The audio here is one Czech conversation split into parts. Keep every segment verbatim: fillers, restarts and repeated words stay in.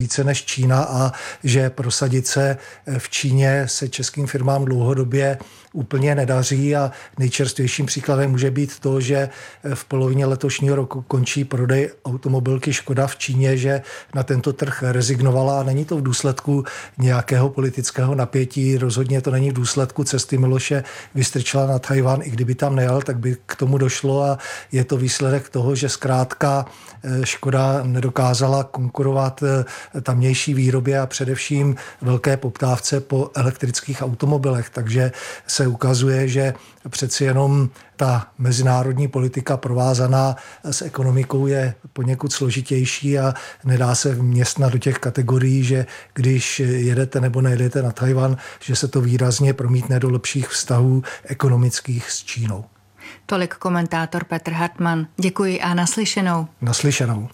více než Čína a že prosadit se v Číně se českým firmám dlouhodobě úplně nedaří a nejčerstvějším příkladem může být to, že v polovině letošního roku končí prodej automobilky Škoda v Číně, že na tento trh rezignovala a není to v důsledku nějakého politického napětí, rozhodně to není v důsledku cesty Miloše Vystrčila na Tchaj-wan, i kdyby tam nejel, tak by k tomu došlo a je to výsledek toho, že zkrátka Škoda nedokázala konkurovat tamnější výrobě a především velké poptávce po elektrických automobilech, takže se ukazuje, že přeci jenom ta mezinárodní politika provázaná s ekonomikou je poněkud složitější a nedá se vměstnat do těch kategorií, že když jedete nebo nejedete na Tchaj-wan, že se to výrazně promítne do lepších vztahů ekonomických s Čínou. Tolik komentátor Petr Hartmann. Děkuji a naslyšenou. Naslyšenou.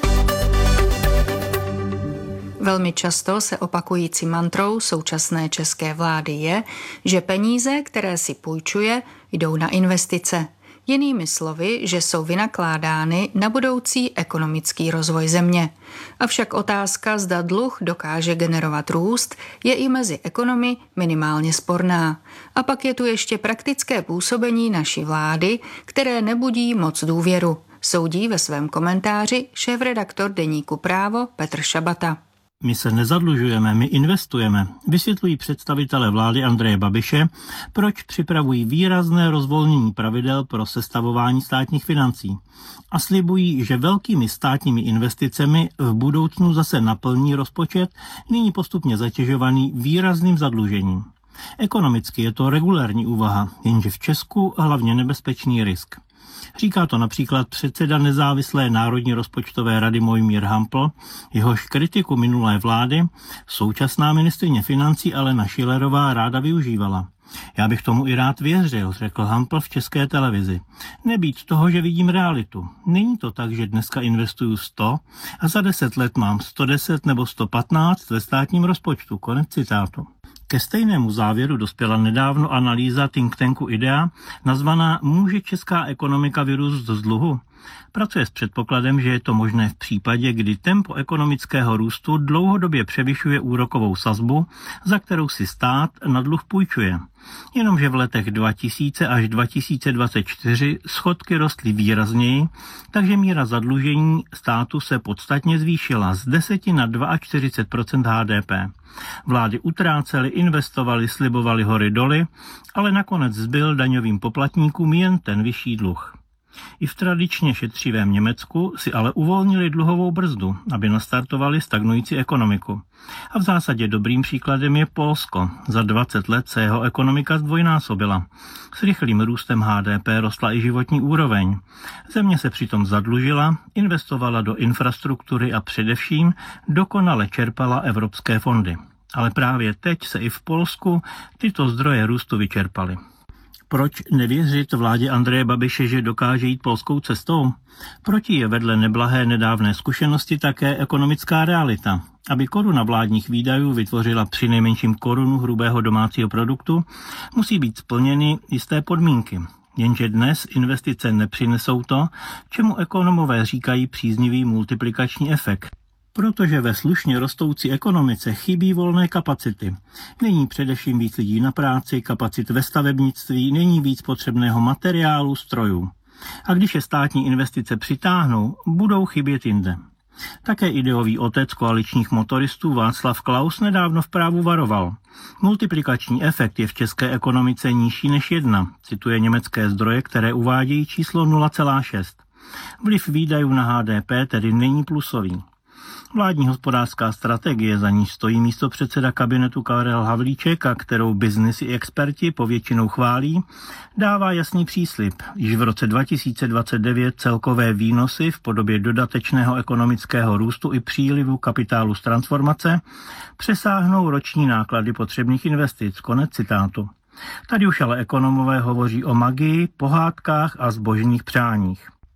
Velmi často se opakující mantrou současné české vlády je, že peníze, které si půjčuje, jdou na investice. Jinými slovy, že jsou vynakládány na budoucí ekonomický rozvoj země. Avšak otázka, zda dluh dokáže generovat růst, je i mezi ekonomy minimálně sporná. A pak je tu ještě praktické působení naší vlády, které nebudí moc důvěru. Soudí ve svém komentáři šéfredaktor deníku Právo Petr Šabata. My se nezadlužujeme, my investujeme, vysvětlují představitelé vlády Andreje Babiše, proč připravují výrazné rozvolnění pravidel pro sestavování státních financí. A slibují, že velkými státními investicemi v budoucnu zase naplní rozpočet, nyní postupně zatěžovaný výrazným zadlužením. Ekonomicky je to regulérní úvaha, jenže v Česku hlavně nebezpečný risk. Říká to například předseda nezávislé Národní rozpočtové rady Mojmír Hampl, jehož kritiku minulé vlády současná ministryně financí Alena Schillerová ráda využívala. Já bych tomu i rád věřil, řekl Hampl v České televizi. Nebýt toho, že vidím realitu. Není to tak, že dneska investuju sto a za deset let mám sto deset nebo sto patnáct ve státním rozpočtu. Konec citátu. Ke stejnému závěru dospěla nedávno analýza think tanku IDEA, nazvaná Může česká ekonomika vyrůst z dluhu? Pracuje s předpokladem, že je to možné v případě, kdy tempo ekonomického růstu dlouhodobě převyšuje úrokovou sazbu, za kterou si stát na dluh půjčuje. Jenomže v letech dva tisíce až dva tisíce dvacet čtyři schodky rostly výrazněji, takže míra zadlužení státu se podstatně zvýšila z deseti na čtyřicet dva procent H D P. Vlády utrácely, investovaly, slibovaly hory doly, ale nakonec zbyl daňovým poplatníkům jen ten vyšší dluh. I v tradičně šetřivém Německu si ale uvolnili dluhovou brzdu, aby nastartovali stagnující ekonomiku. A v zásadě dobrým příkladem je Polsko. Za dvacet let se jeho ekonomika zdvojnásobila. S rychlým růstem H D P rostla i životní úroveň. Země se přitom zadlužila, investovala do infrastruktury a především dokonale čerpala evropské fondy. Ale právě teď se i v Polsku tyto zdroje růstu vyčerpaly. Proč nevěřit vládě Andreje Babiše, že dokáže jít polskou cestou? Proti je vedle neblahé nedávné zkušenosti také ekonomická realita. Aby koruna vládních výdajů vytvořila přinejmenším korunu hrubého domácího produktu, musí být splněny jisté podmínky. Jenže dnes investice nepřinesou to, čemu ekonomové říkají příznivý multiplikační efekt. Protože ve slušně rostoucí ekonomice chybí volné kapacity. Není především víc lidí na práci, kapacit ve stavebnictví, není víc potřebného materiálu, strojů. A když je státní investice přitáhnou, budou chybět jinde. Také ideový otec koaličních motoristů Václav Klaus nedávno v Právu varoval. Multiplikační efekt je v české ekonomice nižší než jedna, cituje německé zdroje, které uvádějí číslo nula celá šest. Vliv výdajů na H D P tedy není plusový. Vládní hospodářská strategie, za níž stojí místopředseda kabinetu Karel Havlíček a kterou byznys i experti povětšinou chválí, dává jasný příslib. Již v roce dva tisíce dvacet devět celkové výnosy v podobě dodatečného ekonomického růstu i přílivu kapitálu z transformace přesáhnou roční náklady potřebných investic. Konec citátu. Tady už ale ekonomové hovoří o magii, pohádkách a zbožných přáních.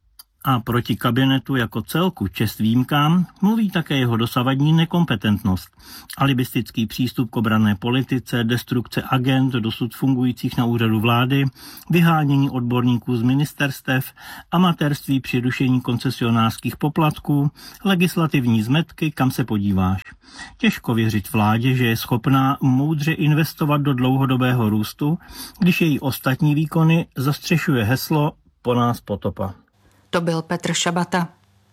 A proti kabinetu jako celku, čest výjimkám, mluví také jeho dosavadní nekompetentnost. Alibistický přístup k obranné politice, destrukce agent dosud fungujících na úřadu vlády, vyhánění odborníků z ministerstev, amatérství při rušení koncesionářských poplatků, legislativní zmetky, kam se podíváš. Těžko věřit vládě, že je schopná moudře investovat do dlouhodobého růstu, když její ostatní výkony zastřešuje heslo po nás potopa. To byl Petr Šabata.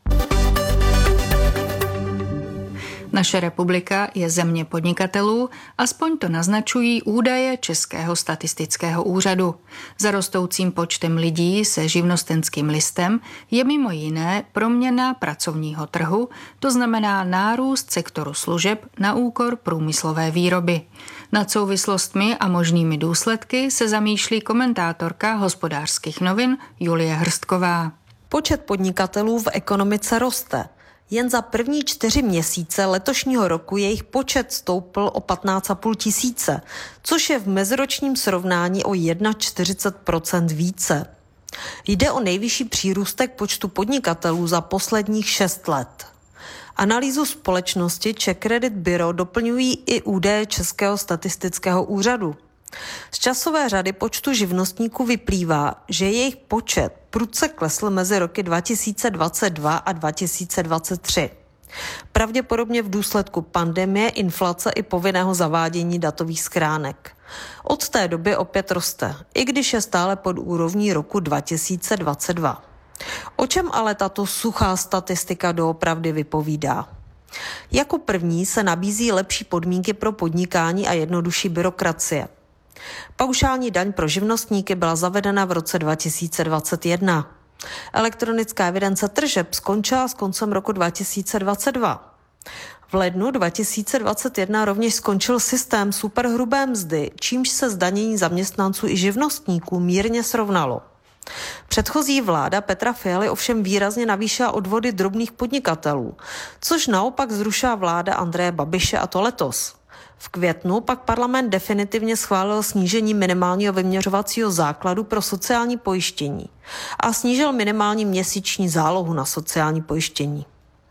Naše republika je země podnikatelů, aspoň to naznačují údaje Českého statistického úřadu. Za rostoucím počtem lidí se živnostenským listem je mimo jiné proměna pracovního trhu, to znamená nárůst sektoru služeb na úkor průmyslové výroby. Nad souvislostmi a možnými důsledky se zamýšlí komentátorka Hospodářských novin Julie Hrstková. Počet podnikatelů v ekonomice roste. Jen za první čtyři měsíce letošního roku jejich počet stoupl o patnáct celá pět tisíce, což je v meziročním srovnání o čtyřicet jedna procent více. Jde o nejvyšší přírůstek počtu podnikatelů za posledních šest let. Analýzu společnosti Czech Credit Bureau doplňují i údaje Českého statistického úřadu. Z časové řady počtu živnostníků vyplývá, že jejich počet prudce klesl mezi roky dva tisíce dvacet dva a dva tisíce dvacet tři. Pravděpodobně v důsledku pandemie, inflace i povinného zavádění datových schránek. Od té doby opět roste, i když je stále pod úrovní roku dva tisíce dvacet dva. O čem ale tato suchá statistika doopravdy vypovídá? Jako první se nabízí lepší podmínky pro podnikání a jednodušší byrokracie. Paušální daň pro živnostníky byla zavedena v roce dva tisíce dvacet jedna. Elektronická evidence tržeb skončila s koncem roku dva tisíce dvacet dva. V lednu dva tisíce dvacet jedna rovněž skončil systém superhrubé mzdy, čímž se zdanění zaměstnanců i živnostníků mírně srovnalo. Předchozí vláda Petra Fialy ovšem výrazně navýšila odvody drobných podnikatelů, což naopak zrušila vláda Andreje Babiše, a to letos. V květnu pak parlament definitivně schválil snížení minimálního vyměřovacího základu pro sociální pojištění a snížil minimální měsíční zálohu na sociální pojištění.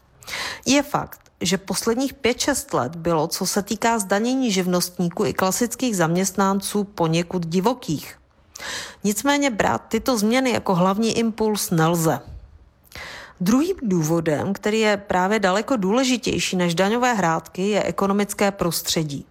Je fakt, že posledních pět šest let bylo, co se týká zdanění živnostníků i klasických zaměstnanců, poněkud divokých. Nicméně brát tyto změny jako hlavní impuls nelze. Druhým důvodem, který je právě daleko důležitější než daňové hrátky, je ekonomické prostředí.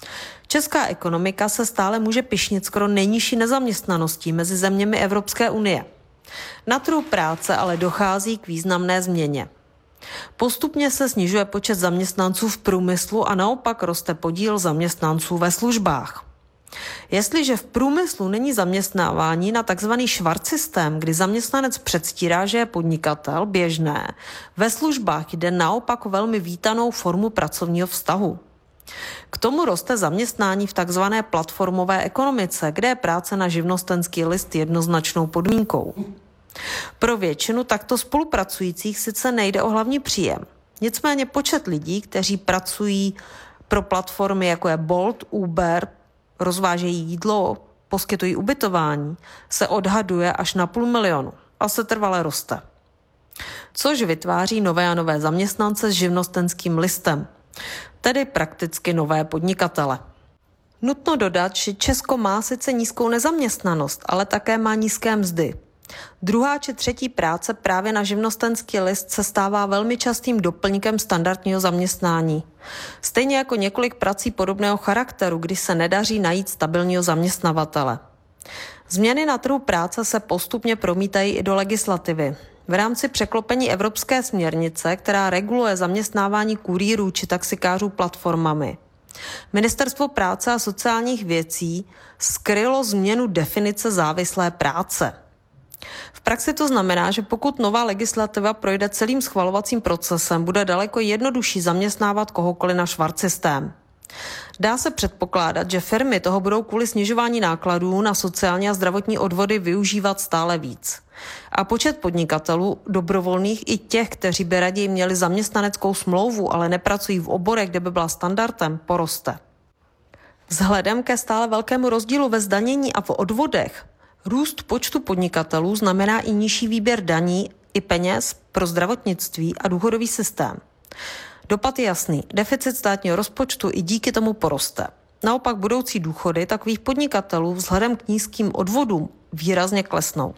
Česká ekonomika se stále může pyšnit skoro nejnižší nezaměstnaností mezi zeměmi Evropské unie. Na trhu práce ale dochází k významné změně. Postupně se snižuje počet zaměstnanců v průmyslu a naopak roste podíl zaměstnanců ve službách. Jestliže v průmyslu není zaměstnávání na tzv. Švart systém, kdy zaměstnanec předstírá, že je podnikatel, běžné, ve službách jde naopak o velmi vítanou formu pracovního vztahu. K tomu roste zaměstnání v tzv. Platformové ekonomice, kde je práce na živnostenský list jednoznačnou podmínkou. Pro většinu takto spolupracujících sice nejde o hlavní příjem. Nicméně počet lidí, kteří pracují pro platformy jako je Bolt, Uber, rozvážejí jídlo, poskytují ubytování, se odhaduje až na půl milionu a se trvale roste. Což vytváří nové a nové zaměstnance s živnostenským listem, tedy prakticky nové podnikatele. Nutno dodat, že Česko má sice nízkou nezaměstnanost, ale také má nízké mzdy. Druhá či třetí práce právě na živnostenský list se stává velmi častým doplňkem standardního zaměstnání. Stejně jako několik prací podobného charakteru, kdy se nedaří najít stabilního zaměstnavatele. Změny na trhu práce se postupně promítají i do legislativy. V rámci překlopení evropské směrnice, která reguluje zaměstnávání kurýrů či taxikářů platformami, Ministerstvo práce a sociálních věcí skrylo změnu definice závislé práce. V praxi to znamená, že pokud nová legislativa projde celým schvalovacím procesem, bude daleko jednodušší zaměstnávat kohokoliv na švart systém. Dá se předpokládat, že firmy toho budou kvůli snižování nákladů na sociální a zdravotní odvody využívat stále víc. A počet podnikatelů, dobrovolných i těch, kteří by raději měli zaměstnaneckou smlouvu, ale nepracují v oborech, kde by byla standardem, poroste. Vzhledem ke stále velkému rozdílu ve zdanění a v odvodech, růst počtu podnikatelů znamená i nižší výběr daní i peněz pro zdravotnictví a důchodový systém. Dopad je jasný. Deficit státního rozpočtu i díky tomu poroste. Naopak budoucí důchody takových podnikatelů vzhledem k nízkým odvodům výrazně klesnou.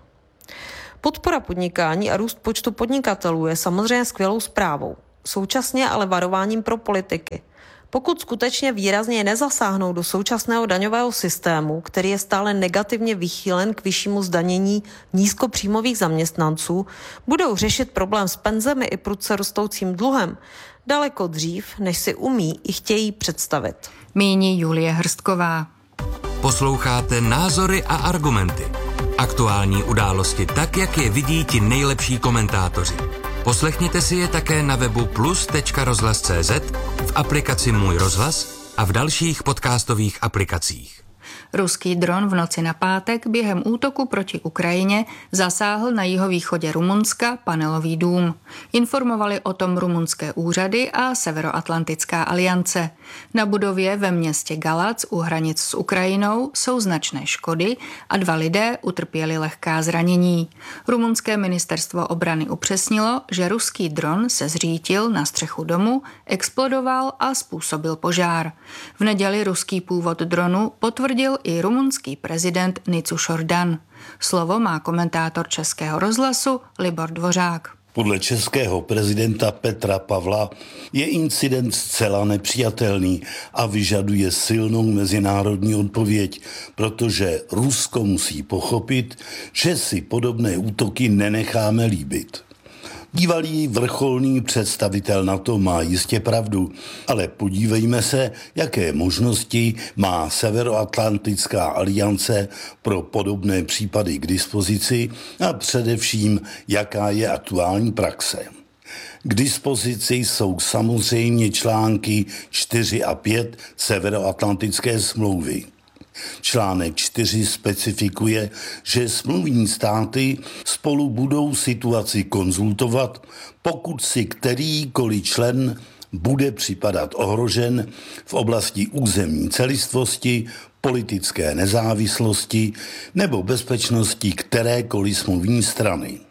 Podpora podnikání a růst počtu podnikatelů je samozřejmě skvělou zprávou. Současně ale varováním pro politiky. Pokud skutečně výrazně nezasáhnou do současného daňového systému, který je stále negativně vychýlen k vyššímu zdanění nízkopříjmových zaměstnanců, budou řešit problém s penzemi i prudce rostoucím dluhem daleko dřív, než si umí i chtějí představit. Míní Julie Hrstková. Posloucháte Názory a argumenty. Aktuální události tak, jak je vidí ti nejlepší komentátoři. Poslechněte si je také na webu plus tečka rozhlas tečka cé zet, v aplikaci Můj rozhlas a v dalších podcastových aplikacích. Ruský dron v noci na pátek během útoku proti Ukrajině zasáhl na jihovýchodě Rumunska panelový dům. Informovali o tom rumunské úřady a Severoatlantická aliance. Na budově ve městě Galac u hranic s Ukrajinou jsou značné škody a dva lidé utrpěli lehká zranění. Rumunské ministerstvo obrany upřesnilo, že ruský dron se zřítil na střechu domu, explodoval a způsobil požár. V neděli ruský původ dronu potvrdil i rumunský prezident Nicušor Dan. Slovo má komentátor Českého rozhlasu Libor Dvořák. Podle českého prezidenta Petra Pavla je incident zcela nepřijatelný a vyžaduje silnou mezinárodní odpověď, protože Rusko musí pochopit, že si podobné útoky nenecháme líbit. Bývalý vrcholný představitel NATO má jistě pravdu, ale podívejme se, jaké možnosti má Severoatlantická aliance pro podobné případy k dispozici a především, jaká je aktuální praxe. K dispozici jsou samozřejmě články čtyři a pět Severoatlantické smlouvy. Článek čtyři specifikuje, že smluvní státy spolu budou situaci konzultovat, pokud si kterýkoliv člen bude připadat ohrožen v oblasti územní celistvosti, politické nezávislosti nebo bezpečnosti kterékoliv smluvní strany.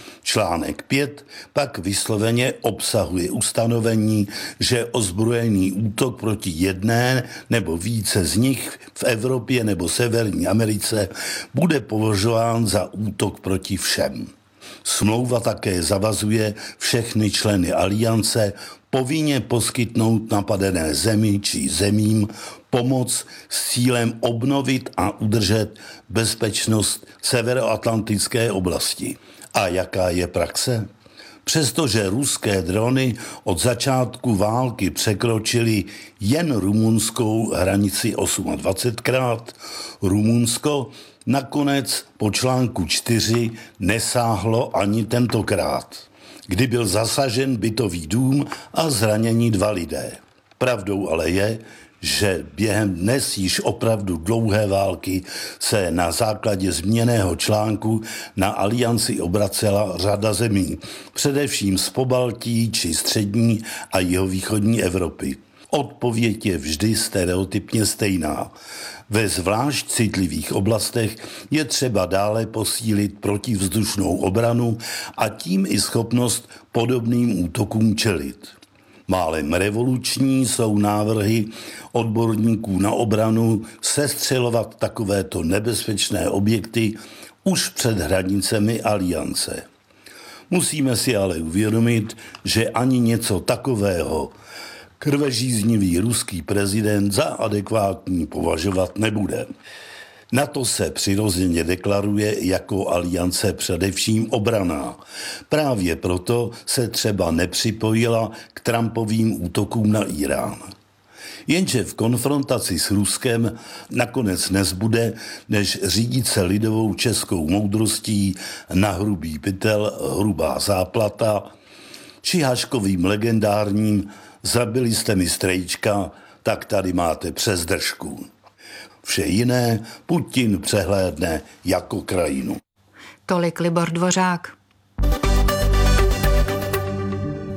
Článek pět pak vysloveně obsahuje ustanovení, že ozbrojený útok proti jedné nebo více z nich v Evropě nebo Severní Americe bude považován za útok proti všem. Smlouva také zavazuje všechny členy aliance povinně poskytnout napadené zemi či zemím pomoc s cílem obnovit a udržet bezpečnost severoatlantické oblasti. A jaká je praxe? Přestože ruské drony od začátku války překročily jen rumunskou hranici dvacetosmkrát, Rumunsko nakonec po článku čtyři nesáhlo ani tentokrát, kdy byl zasažen bytový dům a zraněni dva lidé. Pravdou ale je, že během dnes již opravdu dlouhé války se na základě změněného článku na alianci obracela řada zemí, především z Pobaltí či střední a jihovýchodní Evropy. Odpověď je vždy stereotypně stejná. Ve zvlášť citlivých oblastech je třeba dále posílit protivzdušnou obranu a tím i schopnost podobným útokům čelit. Málem revoluční jsou návrhy odborníků na obranu sestřelovat takovéto nebezpečné objekty už před hranicemi aliance. Musíme si ale uvědomit, že ani něco takového krvežíznivý ruský prezident za adekvátní považovat nebude. NATO se přirozeně deklaruje jako aliance především obranná. Právě proto se třeba nepřipojila k Trumpovým útokům na Irán. Jenže v konfrontaci s Ruskem nakonec nezbude, než řídit se lidovou českou moudrostí na hrubý pytel, hrubá záplata, či Haškovým legendárním zabili jste mi strejčka, tak tady máte přes držku. Vše jiné Putin přehlédne jako krajinu. Tolik Libor Dvořák.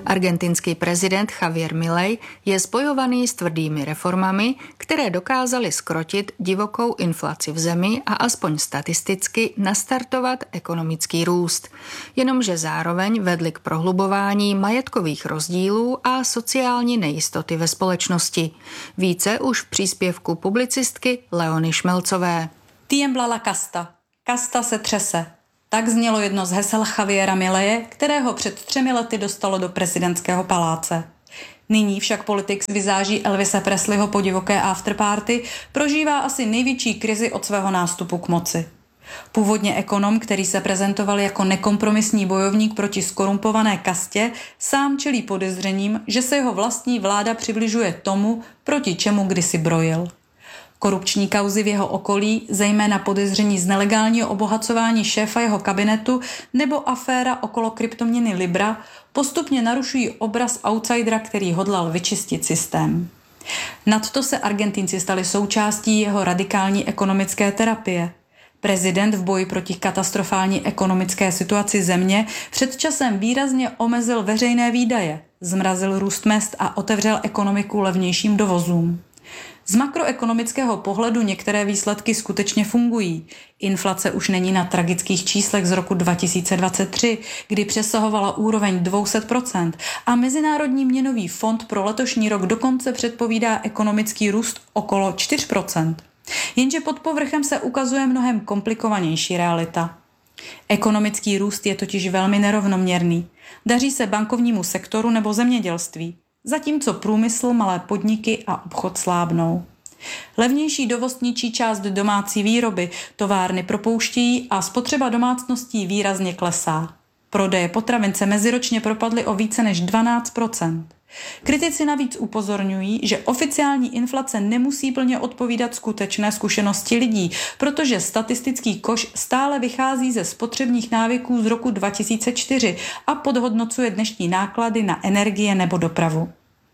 Argentinský prezident Javier Milei je spojovaný s tvrdými reformami, které dokázaly zkrotit divokou inflaci v zemi a aspoň statisticky nastartovat ekonomický růst. Jenomže zároveň vedly k prohlubování majetkových rozdílů a sociální nejistoty ve společnosti. Více už v příspěvku publicistky Leony Šmelcové. Tiembla la casta. Kasta se třese. Tak znělo jedno z hesel Javiera Mileje, kterého před třemi lety dostalo do prezidentského paláce. Nyní však politik z vizáží Elvise Presleyho po divoké afterparty prožívá asi největší krizi od svého nástupu k moci. Původně ekonom, který se prezentoval jako nekompromisní bojovník proti skorumpované kastě, sám čelí podezřením, že se jeho vlastní vláda přibližuje tomu, proti čemu kdysi brojil. Korupční kauzy v jeho okolí, zejména podezření z nelegálního obohacování šéfa jeho kabinetu nebo aféra okolo kryptoměny Libra, postupně narušují obraz outsidera, který hodlal vyčistit systém. Nadto se Argentinci stali součástí jeho radikální ekonomické terapie. Prezident v boji proti katastrofální ekonomické situaci země před časem výrazně omezil veřejné výdaje, zmrazil růst mezd a otevřel ekonomiku levnějším dovozům. Z makroekonomického pohledu některé výsledky skutečně fungují. Inflace už není na tragických číslech z roku dva tisíce dvacet tři, kdy přesahovala úroveň dvě stě procent a Mezinárodní měnový fond pro letošní rok dokonce předpovídá ekonomický růst okolo čtyři procenta. Jenže pod povrchem se ukazuje mnohem komplikovanější realita. Ekonomický růst je totiž velmi nerovnoměrný. Daří se bankovnímu sektoru nebo zemědělství, zatímco průmysl, malé podniky a obchod slábnou. Levnější dovoz ničí část domácí výroby, továrny propouštějí a spotřeba domácností výrazně klesá. Prodeje potravin se meziročně propadly o více než dvanáct procent. Kritici navíc upozorňují, že oficiální inflace nemusí plně odpovídat skutečné zkušenosti lidí, protože statistický koš stále vychází ze spotřebních návyků z roku dva tisíce čtyři a podhodnocuje dnešní náklady na energie nebo dopravu.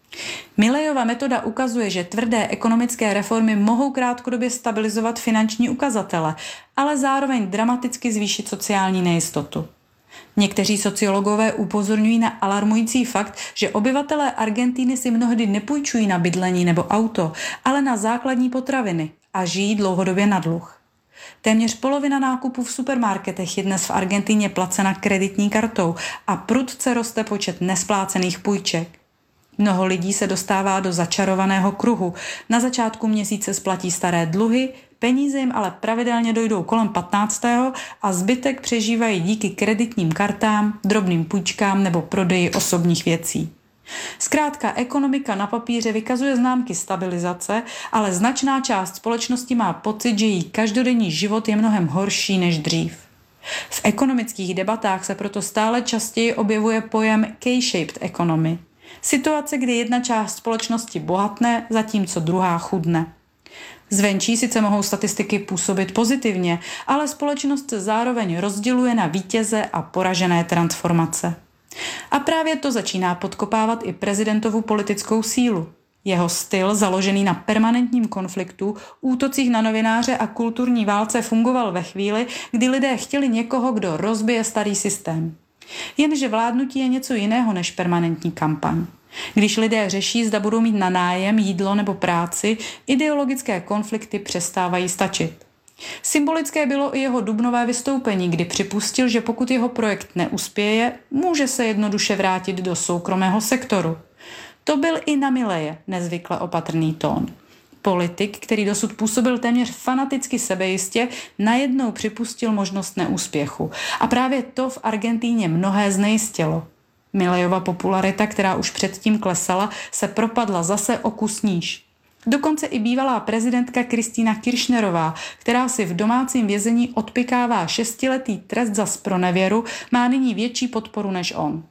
Milejova metoda ukazuje, že tvrdé ekonomické reformy mohou krátkodobě stabilizovat finanční ukazatele, ale zároveň dramaticky zvýšit sociální nejistotu. Někteří sociologové upozorňují na alarmující fakt, že obyvatelé Argentiny si mnohdy nepůjčují na bydlení nebo auto, ale na základní potraviny a žijí dlouhodobě na dluh. Téměř polovina nákupů v supermarketech je dnes v Argentině placena kreditní kartou a prudce roste počet nesplácených půjček. Mnoho lidí se dostává do začarovaného kruhu. Na začátku měsíce splatí staré dluhy, peníze jim ale pravidelně dojdou kolem patnáctého a zbytek přežívají díky kreditním kartám, drobným půjčkám nebo prodeji osobních věcí. Zkrátka ekonomika na papíře vykazuje známky stabilizace, ale značná část společnosti má pocit, že její každodenní život je mnohem horší než dřív. V ekonomických debatách se proto stále častěji objevuje pojem K-shaped economy. Situace, kdy jedna část společnosti bohatne, zatímco druhá chudne. Zvenčí sice mohou statistiky působit pozitivně, ale společnost se zároveň rozděluje na vítěze a poražené transformace. A právě to začíná podkopávat i prezidentovu politickou sílu. Jeho styl, založený na permanentním konfliktu, útocích na novináře a kulturní válce, fungoval ve chvíli, kdy lidé chtěli někoho, kdo rozbije starý systém. Jenže vládnutí je něco jiného než permanentní kampaň. Když lidé řeší, zda budou mít na nájem, jídlo nebo práci, ideologické konflikty přestávají stačit. Symbolické bylo i jeho dubnové vystoupení, kdy připustil, že pokud jeho projekt neuspěje, může se jednoduše vrátit do soukromého sektoru. To byl i na Mileje nezvykle opatrný tón. Politik, který dosud působil téměř fanaticky sebejistě, najednou připustil možnost neúspěchu. A právě to v Argentíně mnohé znejistilo. Milejova popularita, která už předtím klesala, se propadla zase o kus níž. Dokonce i bývalá prezidentka Kristýna Kirchnerová, která si v domácím vězení odpykává šestiletý trest za zpronevěru, má nyní větší podporu než on.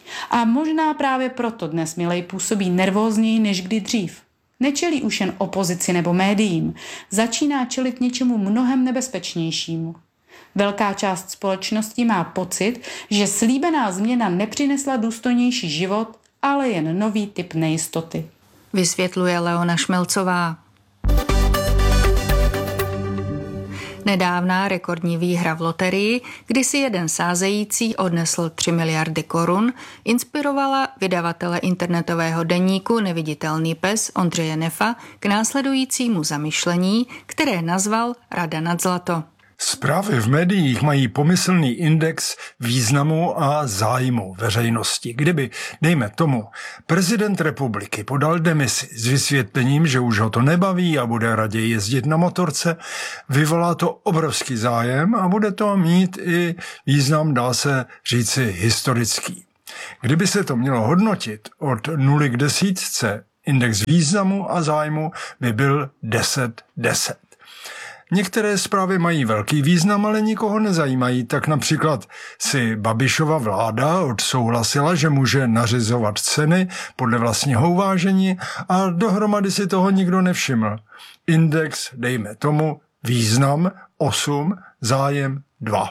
A možná právě proto dnes Milei působí nervózněji než kdy dřív. Nečelí už jen opozici nebo médiím, začíná čelit něčemu mnohem nebezpečnějšímu. Velká část společnosti má pocit, že slíbená změna nepřinesla důstojnější život, ale jen nový typ nejistoty. Vysvětluje Leona Šmelcová. Nedávná rekordní výhra v loterii, kdy si jeden sázející odnesl tři miliardy korun, inspirovala vydavatele internetového deníku Neviditelný pes Ondřeje Nefa k následujícímu zamyšlení, které nazval Rada nad zlato. Zprávy v médiích mají pomyslný index významu a zájmu veřejnosti. Kdyby, dejme tomu, prezident republiky podal demisi s vysvětlením, že už ho to nebaví a bude raději jezdit na motorce, vyvolá to obrovský zájem a bude to mít i význam, dá se říci, historický. Kdyby se to mělo hodnotit od nuly k desítce, index významu a zájmu by byl deset deset. Některé zprávy mají velký význam, ale nikoho nezajímají. Tak například si Babišova vláda odsouhlasila, že může nařizovat ceny podle vlastního uvážení a dohromady si toho nikdo nevšiml. Index, dejme tomu, význam osm, zájem dva.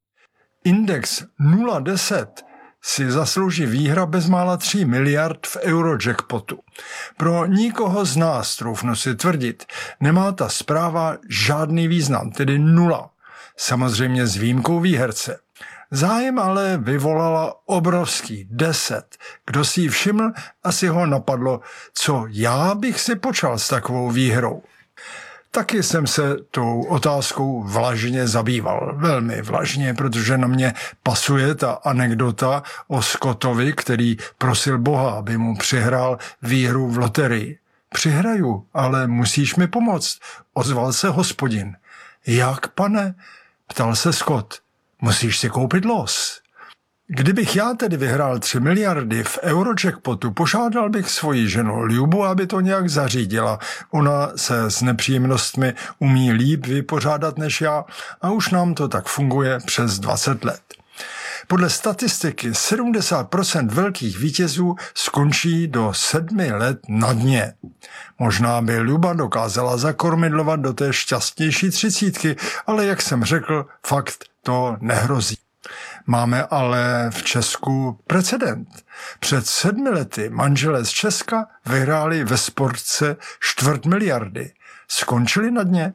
Index nula deset si zaslouží výhra bezmála tří miliard v Eurojackpotu. Pro nikoho z nás, troufnu si tvrdit, nemá ta zpráva žádný význam, tedy nula. Samozřejmě s výjimkou výherce. Zájem ale vyvolala obrovský deset. Kdo si ji všiml, asi ho napadlo, co já bych si počal s takovou výhrou. Taky jsem se tou otázkou vlažně zabýval. Velmi vlažně, protože na mě pasuje ta anekdota o Scottovi, který prosil Boha, aby mu přihrál výhru v loterii. Přihraju, ale musíš mi pomoct, ozval se hospodin. Jak, pane? Ptal se Scott. Musíš si koupit los. Kdybych já tedy vyhrál tři miliardy v Eurojackpotu, požádal bych svoji ženu Ljubu, aby to nějak zařídila. Ona se s nepříjemnostmi umí líp vypořádat než já a už nám to tak funguje přes dvacet let. Podle statistiky sedmdesát procent velkých vítězů skončí do sedmi let na dně. Možná by Ljuba dokázala zakormidlovat do té šťastnější třicítky, ale jak jsem řekl, fakt to nehrozí. Máme ale v Česku precedent. Před sedmi lety manželé z Česka vyhráli ve sportce čtvrt miliardy. Skončili na dně.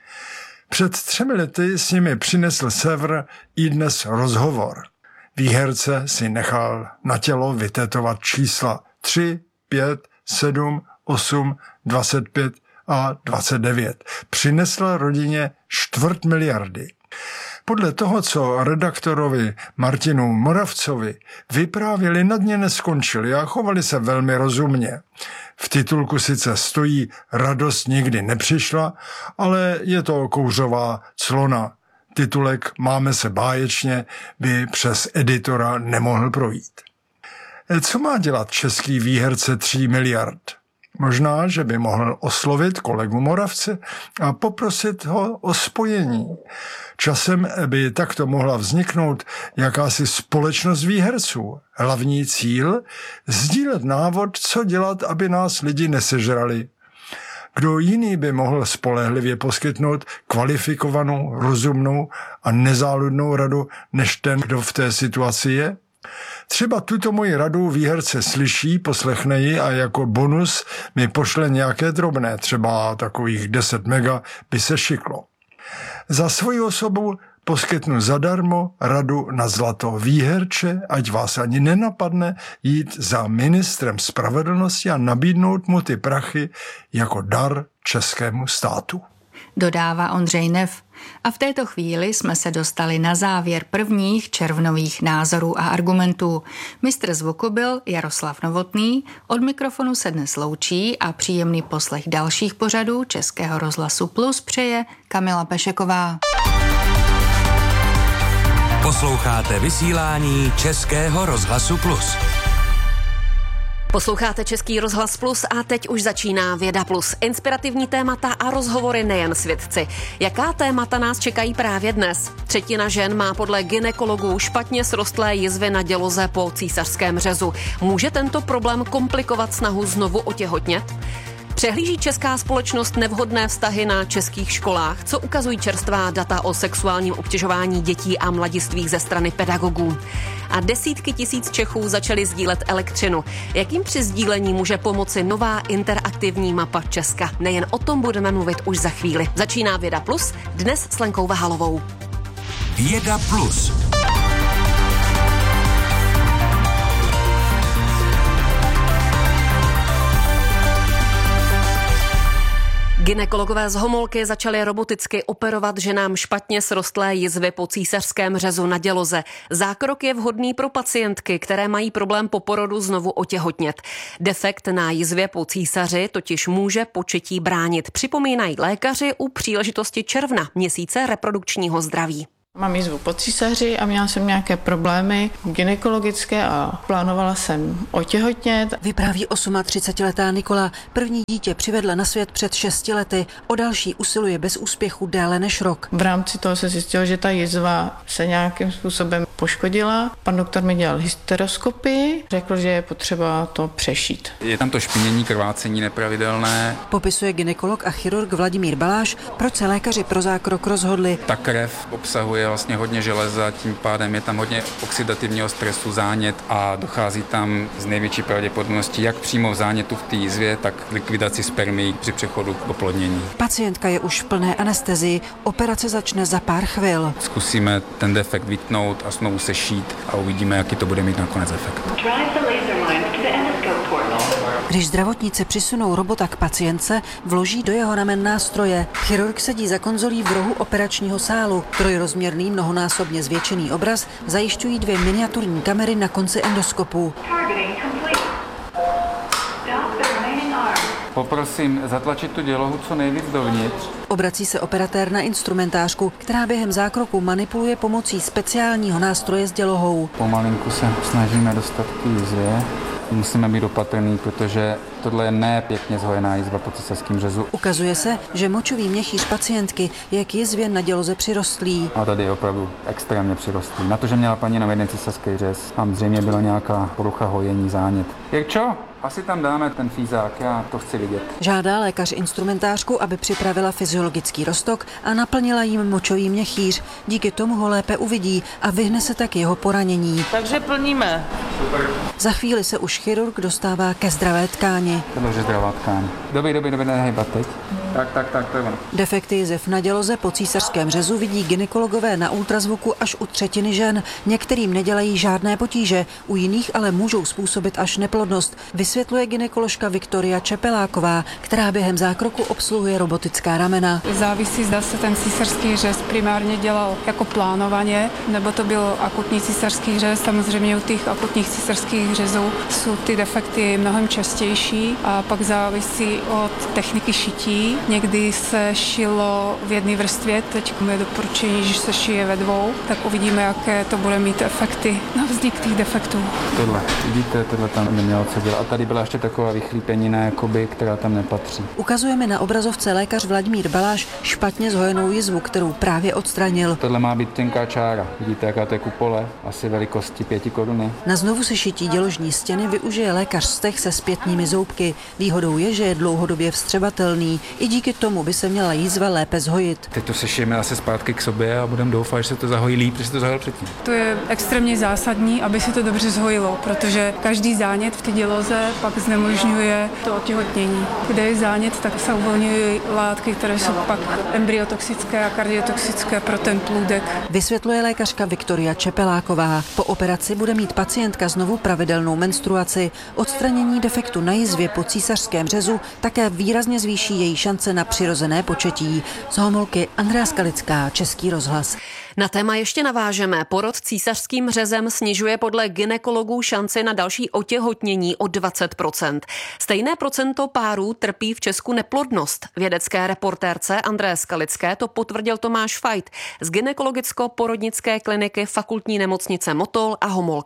Před třemi lety s nimi přinesl Sever i dnes rozhovor. Výherce si nechal na tělo vytetovat čísla tři, pět, sedm, osm, dvacet pět a dvacet devět. Přinesl rodině čtvrt miliardy. Podle toho, co redaktorovi Martinu Moravcovi vyprávěli, na dně neskončili a chovali se velmi rozumně. V titulku sice stojí radost nikdy nepřišla, ale je to kouřová clona. Titulek Máme se báječně by přes editora nemohl projít. Co má dělat český výherce tří miliard? Možná, že by mohl oslovit kolegu Moravce a poprosit ho o spojení. Časem by takto mohla vzniknout jakási společnost výherců. Hlavní cíl? Sdílet návod, co dělat, aby nás lidi nesežrali. Kdo jiný by mohl spolehlivě poskytnout kvalifikovanou, rozumnou a nezáludnou radu, než ten, kdo v té situaci je? Třeba tuto moji radu výherce slyší, poslechne ji a jako bonus mi pošle nějaké drobné, třeba takových deset mega by se šiklo. Za svoji osobu poskytnu zadarmo radu na zlato výherče, ať vás ani nenapadne jít za ministrem spravedlnosti a nabídnout mu ty prachy jako dar českému státu. Dodává Ondřej Nef. A v této chvíli jsme se dostali na závěr prvních červnových názorů a argumentů. Mistr zvuku byl Jaroslav Novotný, od mikrofonu se dnes loučí a příjemný poslech dalších pořadů Českého rozhlasu Plus přeje Kamila Pešeková. Posloucháte vysílání Českého rozhlasu Plus. Posloucháte Český rozhlas Plus a teď už začíná Věda Plus. Inspirativní témata a rozhovory nejen s vědci. Jaká témata nás čekají právě dnes? Třetina žen má podle gynekologů špatně srostlé jizvy na děloze po císařském řezu. Může tento problém komplikovat snahu znovu otěhotnět? Přehlíží česká společnost nevhodné vztahy na českých školách? Co ukazují čerstvá data o sexuálním obtěžování dětí a mladistvých ze strany pedagogů? A desítky tisíc Čechů začaly sdílet elektřinu. Jakým při sdílení může pomoci nová interaktivní mapa Česka? Nejen o tom budeme mluvit už za chvíli. Začíná Věda Plus, dnes s Lenkou Vahalovou. Věda Plus. Gynekologové z Homolky začali roboticky operovat ženám špatně srostlé jizvy po císařském řezu na děloze. Zákrok je vhodný pro pacientky, které mají problém po porodu znovu otěhotnět. Defekt na jizvě po císaři totiž může početí bránit, připomínají lékaři u příležitosti června, měsíce reprodukčního zdraví. Mám jizvu po císaři a měla jsem nějaké problémy gynekologické a plánovala jsem otěhotnět. Vypráví třicetiosmiletá Nikola. První dítě přivedla na svět před šesti lety. O další usiluje bez úspěchu déle než rok. V rámci toho se zjistilo, že ta jizva se nějakým způsobem poškodila. Pan doktor mi dělal hysteroskopii, řekl, že je potřeba to přešít. Je tam to špinění, krvácení nepravidelné. Popisuje gynekolog a chirurg Vladimír Baláš, proč se lékaři pro zákrok rozhodli. Ta krev obsahuje vlastně hodně železa, tím pádem je tam hodně oxidativního stresu, zánět a dochází tam z největší pravděpodobností jak přímo v zánětu v té jizvě, tak likvidaci spermií při přechodu k oplodnění. Pacientka je už v plné anestezii, operace začne za pár chvil. Zkusíme ten defekt vytnout a znovu sešít a uvidíme, jaký to bude mít nakonec efekt. Když zdravotníci přisunou robota k pacientce, vloží do jeho ramen nástroje. Chirurg sedí za konzolí v rohu operačního sálu. Trojrozměrný, mnohonásobně zvětšený obraz zajišťují dvě miniaturní kamery na konci endoskopu. Poprosím zatlačit tu dělohu co nejvíc dovnitř. Obrací se operatér na instrumentářku, která během zákroku manipuluje pomocí speciálního nástroje s dělohou. Pomalinku se snažíme dostat k jizvě. Musíme být opatrný, protože tohle je ne pěkně zhojená jizva po císařském řezu. Ukazuje se, že močový měchýř pacientky je k jizvě na děloze přirostlý. A tady je opravdu extrémně přirostlý. Na to, že měla paní na jeden císařský řez, tam zřejmě byla nějaká porucha hojení, zánět. Jirčo, asi tam dáme ten fízák, já to chci vidět. Žádá lékař instrumentářku, aby připravila fyziologický roztok a naplnila jim močový měchýř. Díky tomu ho lépe uvidí a vyhne se tak jeho poranění. Takže plníme. Super. Za chvíli se už chirurg dostává ke zdravé tkáni. To je zdravá tkáň. Dobrý, dobrý, dobrý, nehejbat teď. Tak, tak, tak, to je ono. Defekty jizev na děloze po císařském řezu vidí gynekologové na ultrazvuku až u třetiny žen. Některým nedělají žádné potíže, u jiných ale můžou způsobit až neplodnost, vysvětluje gynekoložka Viktoria Čepeláková, která během zákroku obsluhuje robotická ramena. Závisí, zda se ten císařský řez primárně dělal jako plánovaně, nebo to byl akutní císařský řez. Samozřejmě u těch akutních císařských řezů jsou ty defekty mnohem častější a pak závisí od techniky šití. Někdy se šilo v jedné vrstvě, teď je doporučení, že se šije ve dvou, tak uvidíme, jaké to bude mít efekty na vznik těch defektů. Tohle, vidíte, tohle tam nemělo co dělat. A tady byla ještě taková vychlípenina, jakoby, která tam nepatří. Ukazujeme na obrazovce lékař Vladimír Baláš špatně zhojenou jizvu, kterou právě odstranil. Tohle má být tenká čára. Vidíte, jaká to je kupole, asi velikosti pěti koruny. Na znovu sešití děložní stěny využije lékař steh se zpětnými zoubky. Výhodou je, že je dlouhodobě vstřebatelný. I díky tomu by se měla jizva lépe zhojit. Teď to sešijeme zase zpátky k sobě a budeme doufat, že se to zahojí líp, než se to zahojil předtím. To je extrémně zásadní, aby se to dobře zhojilo, protože každý zánět v té děloze pak znemožňuje to otěhotnění. Kde je zánět, tak se uvolňují látky, které jsou pak embryotoxické a kardiotoxické pro ten plůdek. Vysvětluje lékařka Viktoria Čepeláková. Po operaci bude mít pacientka znovu pravidelnou menstruaci. Odstranění defektu na jizvě po císařském řezu také výrazně zvýší její šance na přirozené početí. Z Homolky Andrea Skalická, Český rozhlas. Na téma ještě navážeme. Porod císařským řezem snižuje podle gynekologů šanci na další otěhotnění o dvacet procent. Stejné procento párů trpí v Česku neplodnost. Vědecké reportérce André Skalické to potvrdil Tomáš Fajt z gynekologicko-porodnické kliniky Fakultní nemocnice Motol a Homolka.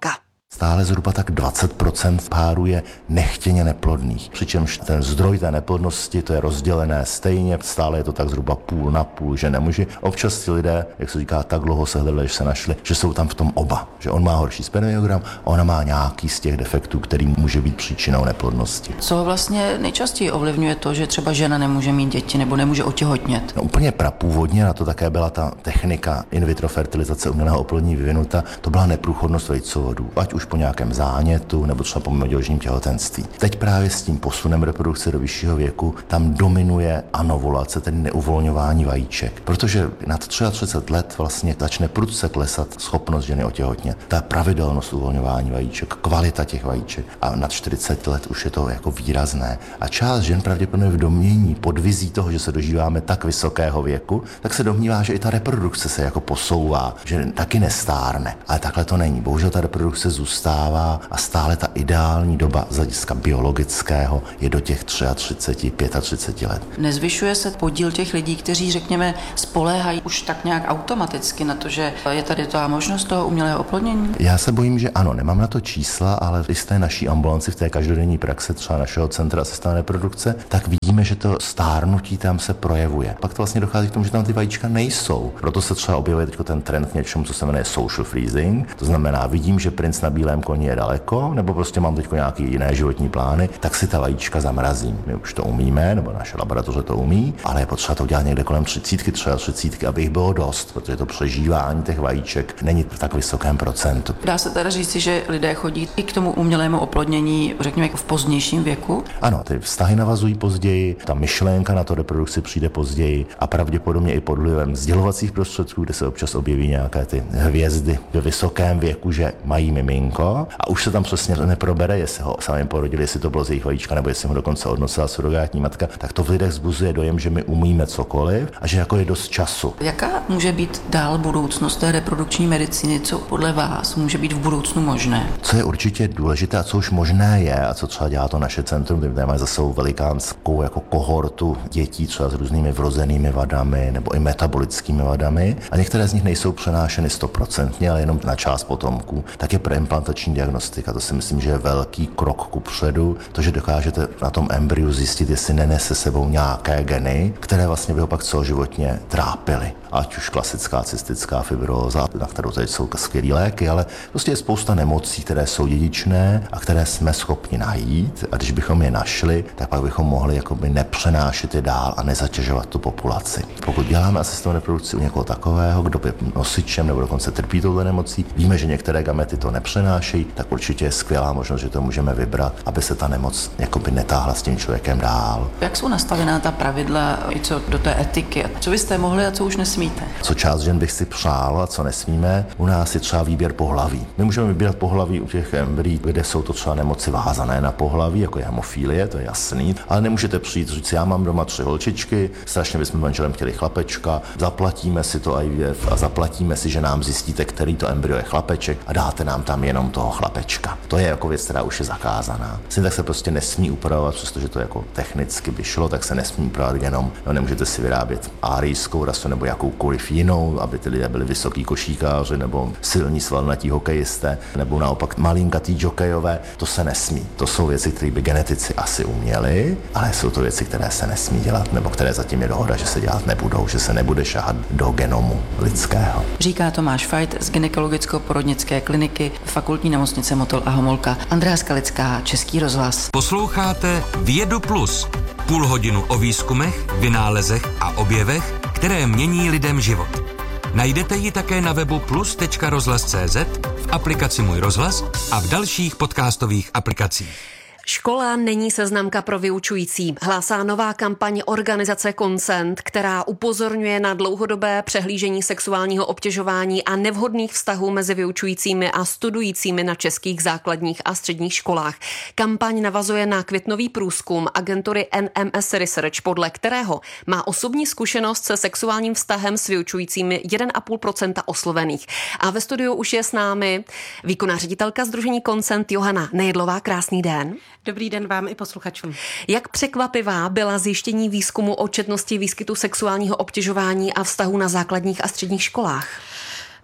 Stále zhruba tak dvacet procent párů je nechtěně neplodných. Přičemž ten zdroj té neplodnosti, to je rozdělené stejně, stále je to tak zhruba půl na půl, že nemuži. Občas ti lidé, jak se říká, tak dlouho se hledali, že se našli, že jsou tam v tom oba. Že on má horší spermiogram a ona má nějaký z těch defektů, který může být příčinou neplodnosti. Co vlastně nejčastěji ovlivňuje to, že třeba žena nemůže mít děti nebo nemůže otěhotnět? No, úplně prapůvodně, na to také byla ta technika in vitro fertilizace umělého oplodnění vyvinuta, to byla neprůchodnost vejcovodů, ať už po nějakém zánětu nebo třeba po mimoděložním těhotenství. Teď právě s tím posunem reprodukce do vyššího věku tam dominuje anovulace, tedy neuvolňování vajíček. Protože nad třicet tři let vlastně začne prudce klesat schopnost ženy otěhotnět. Ta pravidelnost uvolňování vajíček, kvalita těch vajíček a nad čtyřicet let už je to jako výrazné. A část žen pravděpodobně v domění pod vizí toho, že se dožíváme tak vysokého věku, tak se domnívá, že i ta reprodukce se jako posouvá, že taky nestárne. Ale takhle to není. Bohužel ta reprodukce zůstává a stále ta ideální doba z hlediska biologického je do těch třicet tři, třicet pět let. Nezvyšuje se podíl těch lidí, kteří, řekněme, spoléhají už tak nějak automaticky na to, že je tady ta možnost toho umělého oplodnění? Já se bojím, že ano, nemám na to čísla, ale i z té naší ambulanci, v té každodenní praxe třeba našeho centra asistované reprodukce, tak vidíme, že to stárnutí tam se projevuje. Pak to vlastně dochází k tomu, že tam ty vajíčka nejsou. Proto se třeba objevuje teď ten trend k něčemu, co se jmenuje social freezing. To znamená, vidím, že princ na bílém koni je daleko, nebo prostě mám teď nějaké jiné životní plány, tak si ta vajíčka zamrazím. My už to umíme, nebo naše laboratoře to umí, ale je potřeba to udělat někde kolem třicítky, třicítky, aby jich bylo dost, protože to přežívání těch vajíček není v tak vysokém procentu. Dá se teda říci, že lidé chodí i k tomu umělému oplodnění, řekněme, v pozdějším věku? Ano, ty vztahy navazují později, ta myšlenka na to reprodukci přijde později a pravděpodobně i pod vlivem sdělovacích prostředků, kde se občas objeví nějaké ty hvězdy ve vysokém věku, že mají miminko a už se tam přesně neprobere, jestli ho sami porodili, jestli to bylo z jejich vajíčka, nebo jestli ho dokonce odnosila surogátní matka, tak to v lidech vzbuzuje dojem, že my umíme cokoliv a že jako je dost času. Jaká může být dál budoucnost té reprodukční medicíny? Co podle vás může být v budoucnu možné? Co je určitě důležité a co už možné je a co třeba dělá to naše centrum, kde máme zase velikánskou jako kohortu dětí třeba s různými vrozenými vadami nebo i metabolickými vadami a některé z nich nejsou přenášeny stoprocentně, ale jenom na část potomků, tak je preimplantační diagnostika. To si myslím, že je velký krok kupředu, to, že dokážete na tom embryu zjistit, jestli nenese sebou nějaké geny, které vlastně by ho pak celoživotně trápily. Ať už klasická cystická fibróza, na kterou teď jsou skvělý léky, ale prostě je spousta nemocí, které jsou dědičné a které jsme schopni najít a když bychom je našli, tak pak bychom mohli jakoby nepřenášet je dál a nezatěžovat tu populaci. Pokud děláme asistovanou reprodukci u někoho takového, kdo je nosičem nebo dokonce trpí touhle nemocí, víme, že některé gamety to nepřenášejí, tak určitě je skvělá možnost, že to můžeme vybrat, aby se ta nemoc jakoby netáhla s tím člověkem dál. Jak jsou nastavená ta pravidla i co do té etiky? Co byste mohli a co už nesmíte? Co část žen bych si přál a co nesmíme, u nás je třeba výběr pohlaví. My můžeme vybírat pohlaví u těch embryí, kde jsou to třeba nemoci vázané na pohlaví, jako je hemofilie, to je jasný, ale nemůžete přijít říct, já mám doma tři holčičky, strašně bychom manželem chtěli chlapečka, zaplatíme si to I V F a zaplatíme si, že nám zjistíte, který to embryo je chlapeček a dáte nám tam jenom toho chlapečka. To je jako věc, která už je zakázaná. Syn tak se prostě nesmí upravovat, přestože to jako technicky by šlo, tak se nesmí upravovat jenom. No, nemůžete si vyrábět árijskou rasu nebo jakoukoliv jinou, aby ty lidé byli vysoký košíkáři nebo silní svalnatí hokejisté nebo naopak malinkatý jokejové. To se nesmí. To jsou věci, které by genetici asi uměli, ale jsou to věci, které se nesmí dělat nebo které zatím je dohoda, že se dělat nebudou, že se nebude šahat do genomu lidského. Říká Tomáš Fajt z gynekologicko-porodnické kliniky Fakultní nemocnice Motol a Homolka. Andrea Skalická, Český rozhlas. Posloucháte Vědu Plus. Půl hodinu o výzkumech, vynálezech a objevech, které mění lidem život. Najdete ji také na webu plus tečka rozhlas tečka cé zet, v aplikaci Můj rozhlas a v dalších podcastových aplikacích. Škola není seznamka pro vyučující. Hlásá nová kampaň organizace Consent, která upozorňuje na dlouhodobé přehlížení sexuálního obtěžování a nevhodných vztahů mezi vyučujícími a studujícími na českých základních a středních školách. Kampaň navazuje na květnový průzkum agentury N M S Research, podle kterého má osobní zkušenost se sexuálním vztahem s vyučujícími jedna celá pět procenta oslovených. A ve studiu už je s námi výkonná ředitelka sdružení Consent Johana Nejedlová. Krásný den. Dobrý den vám i posluchačům. Jak překvapivá byla zjištění výzkumu o četnosti výskytu sexuálního obtěžování a vztahů na základních a středních školách?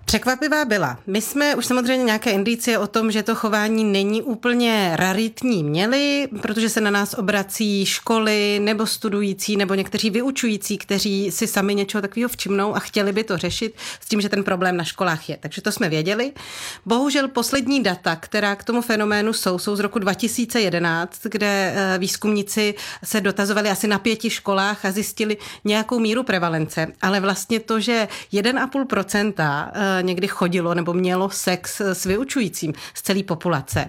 Překvapivá byla. My jsme už samozřejmě nějaké indicie o tom, že to chování není úplně raritní měli, protože se na nás obrací školy nebo studující nebo někteří vyučující, kteří si sami něčeho takového všimnou a chtěli by to řešit s tím, že ten problém na školách je. Takže to jsme věděli. Bohužel poslední data, která k tomu fenoménu jsou, jsou z roku dva tisíce jedenáct, kde výzkumníci se dotazovali asi na pěti školách a zjistili nějakou míru prevalence. Ale vlastně to, že jeden a půl procenta někdy chodilo nebo mělo sex s vyučujícím z celé populace.